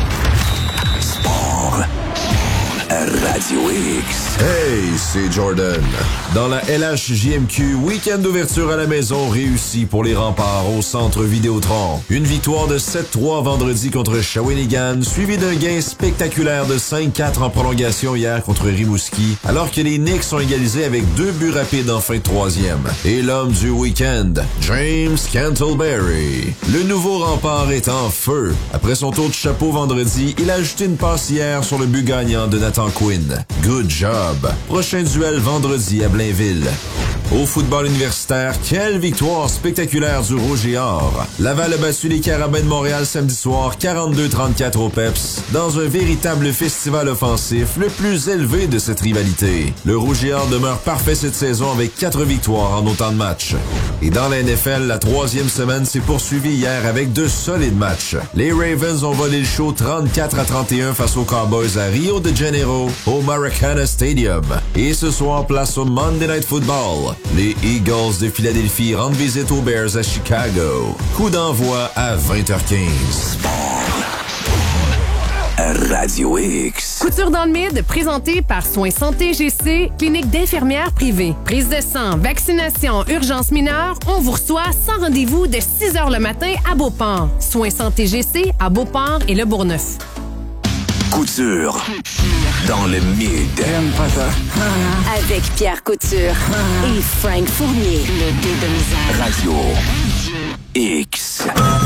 Sport. Radio X. Hey, c'est Jordan. Dans la LHJMQ, week-end d'ouverture à la maison réussi pour les Remparts au centre Vidéotron. Une victoire de 7-3 vendredi contre Shawinigan, suivie d'un gain spectaculaire de 5-4 en prolongation hier contre Rimouski, alors que les Knicks sont égalisés avec 2 buts rapides en fin de troisième. Et l'homme du week-end, James Cantleberry. Le nouveau Rempart est en feu. Après son tour de chapeau vendredi, il a ajouté une passe hier sur le but gagnant de Nathan Quinn. Good job. Prochain duel vendredi à Blainville. Au football universitaire, quelle victoire spectaculaire du Rouge et Or. Laval a battu les Carabins de Montréal samedi soir 42-34 au PEPS dans un véritable festival offensif, le plus élevé de cette rivalité. Le Rouge et Or demeure parfait cette saison avec 4 victoires en autant de matchs. Et dans la NFL, la 3e semaine s'est poursuivie hier avec 2 solides matchs. Les Ravens ont volé le show 34-31 face aux Cowboys à Rio de Janeiro au Maracana Stadium. Et ce soir, place au Monday Night Football. Les Eagles de Philadelphie rendent visite aux Bears à Chicago. Coup d'envoi à 20h15. Radio X. Couture dans le mid, présenté par Soins Santé GC, clinique d'infirmières privée. Prise de sang, vaccination, urgence mineure, on vous reçoit sans rendez-vous de 6h le matin à Beauport. Soins Santé GC à Beauport et Le Bourgneuf. Couture dans le mid. Avec Pierre Couture et Frank Fournier. Le deux de misère. Radio X.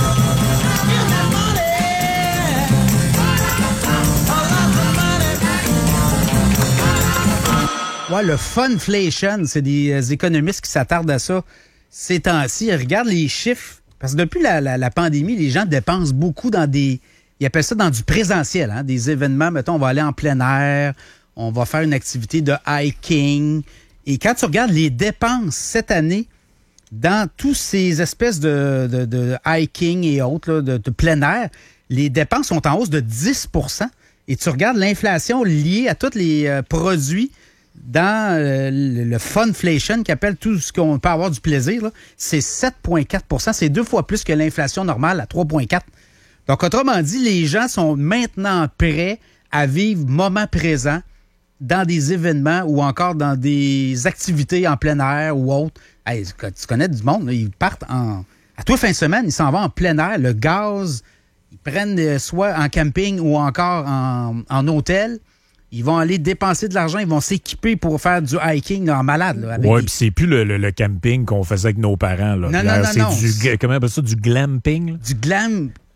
Ouais, le funflation, c'est des économistes qui s'attardent à ça ces temps-ci. Regarde les chiffres. Parce que depuis la pandémie, les gens dépensent beaucoup dans des... Ils appellent ça dans du présentiel, hein, des événements. Mettons, on va aller en plein air, on va faire une activité de hiking. Et quand tu regardes les dépenses cette année, dans tous ces espèces de hiking et autres, là, de plein air, les dépenses sont en hausse de 10 %. Et tu regardes l'inflation liée à tous les produits dans le funflation, qui appelle tout ce qu'on peut avoir du plaisir, là, c'est 7,4 %. C'est 2 fois plus que l'inflation normale à 3,4 %. Donc, autrement dit, les gens sont maintenant prêts à vivre moment présent dans des événements ou encore dans des activités en plein air ou autres. Hey, tu connais du monde, là, ils partent à tous les fins de semaine, ils s'en vont en plein air, le gaz, ils prennent soit en camping ou encore en hôtel. Ils vont aller dépenser de l'argent, ils vont s'équiper pour faire du hiking là, en malade. Oui, puis c'est plus le camping qu'on faisait avec nos parents. Là. Non. C'est du, comment on appelle ça, du glamping? Là? Du glam...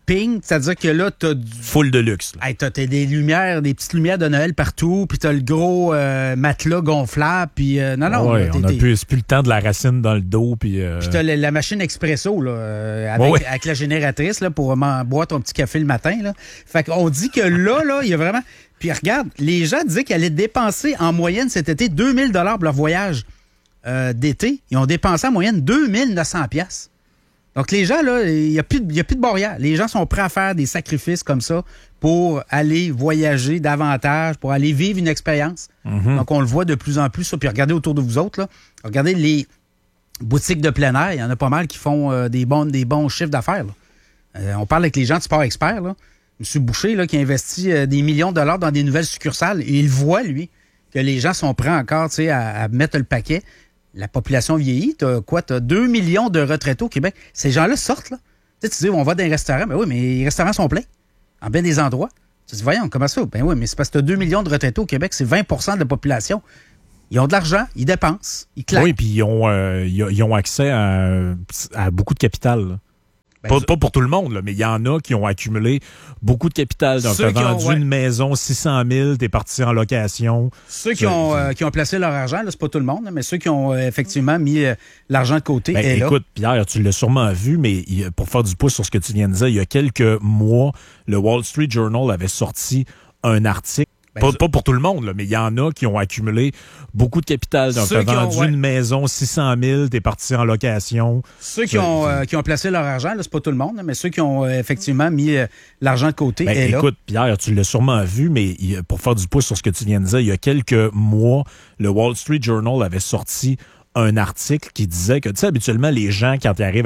ping, c'est-à-dire que là, t'as du... Full de luxe. Hey, t'as des lumières, des petites lumières de Noël partout, puis t'as le gros matelas gonflable, puis non. Ouais, on n'a plus le temps de la racine dans le dos, puis... Puis t'as la machine expresso, là, avec la génératrice, là, pour boire ton petit café le matin, là. Fait qu'on dit que là, il y a vraiment... Puis regarde, les gens disaient qu'ils allaient dépenser en moyenne cet été 2000 $ pour leur voyage d'été. Ils ont dépensé en moyenne 2900 $. Donc les gens, là, il n'y a plus de barrière. Les gens sont prêts à faire des sacrifices comme ça pour aller voyager davantage, pour aller vivre une expérience. Mm-hmm. Donc on le voit de plus en plus, ça. Puis regardez autour de vous autres, là. Regardez les boutiques de plein air. Il y en a pas mal qui font des bons chiffres d'affaires, là. On parle avec les gens de Sport Expert, là. M. Boucher, là, qui investit des millions de dollars dans des nouvelles succursales, et il voit, lui, que les gens sont prêts encore, tu sais, à mettre le paquet. La population vieillit. T'as 2 millions de retraités au Québec. Ces gens-là sortent, là. Tu sais, tu dis, on va dans les restaurants. Ben oui, mais les restaurants sont pleins. En bien des endroits. Tu dis, voyons, comment ça? Ben oui, mais c'est parce que t'as 2 millions de retraités au Québec. C'est 20 % de la population. Ils ont de l'argent, ils dépensent, ils claquent. Oui, puis ils ont accès à beaucoup de capital, là. Pas pour tout le monde, là, mais il y en a qui ont accumulé beaucoup de capital. Donc, t'as vendu une maison, 600 000, t'es parti en location. Ceux qui ont placé leur argent, là, c'est pas tout le monde, là, mais ceux qui ont effectivement mis l'argent de côté. Écoute, Pierre, tu l'as sûrement vu, mais pour faire du pouce sur ce que tu viens de dire, il y a quelques mois, le Wall Street Journal avait sorti un article. Pas pour tout le monde, là, mais il y en a qui ont accumulé beaucoup de capital. Donc, t'as vendu une maison, 600 000, t'es parti en location. Ceux qui ont placé leur argent, là, c'est pas tout le monde, là, mais ceux qui ont effectivement mis l'argent de côté. Écoute, Pierre, tu l'as sûrement vu, mais pour faire du pouce sur ce que tu viens de dire, il y a quelques mois, le Wall Street Journal avait sorti un article qui disait que, tu sais, habituellement, les gens, quand ils arrivent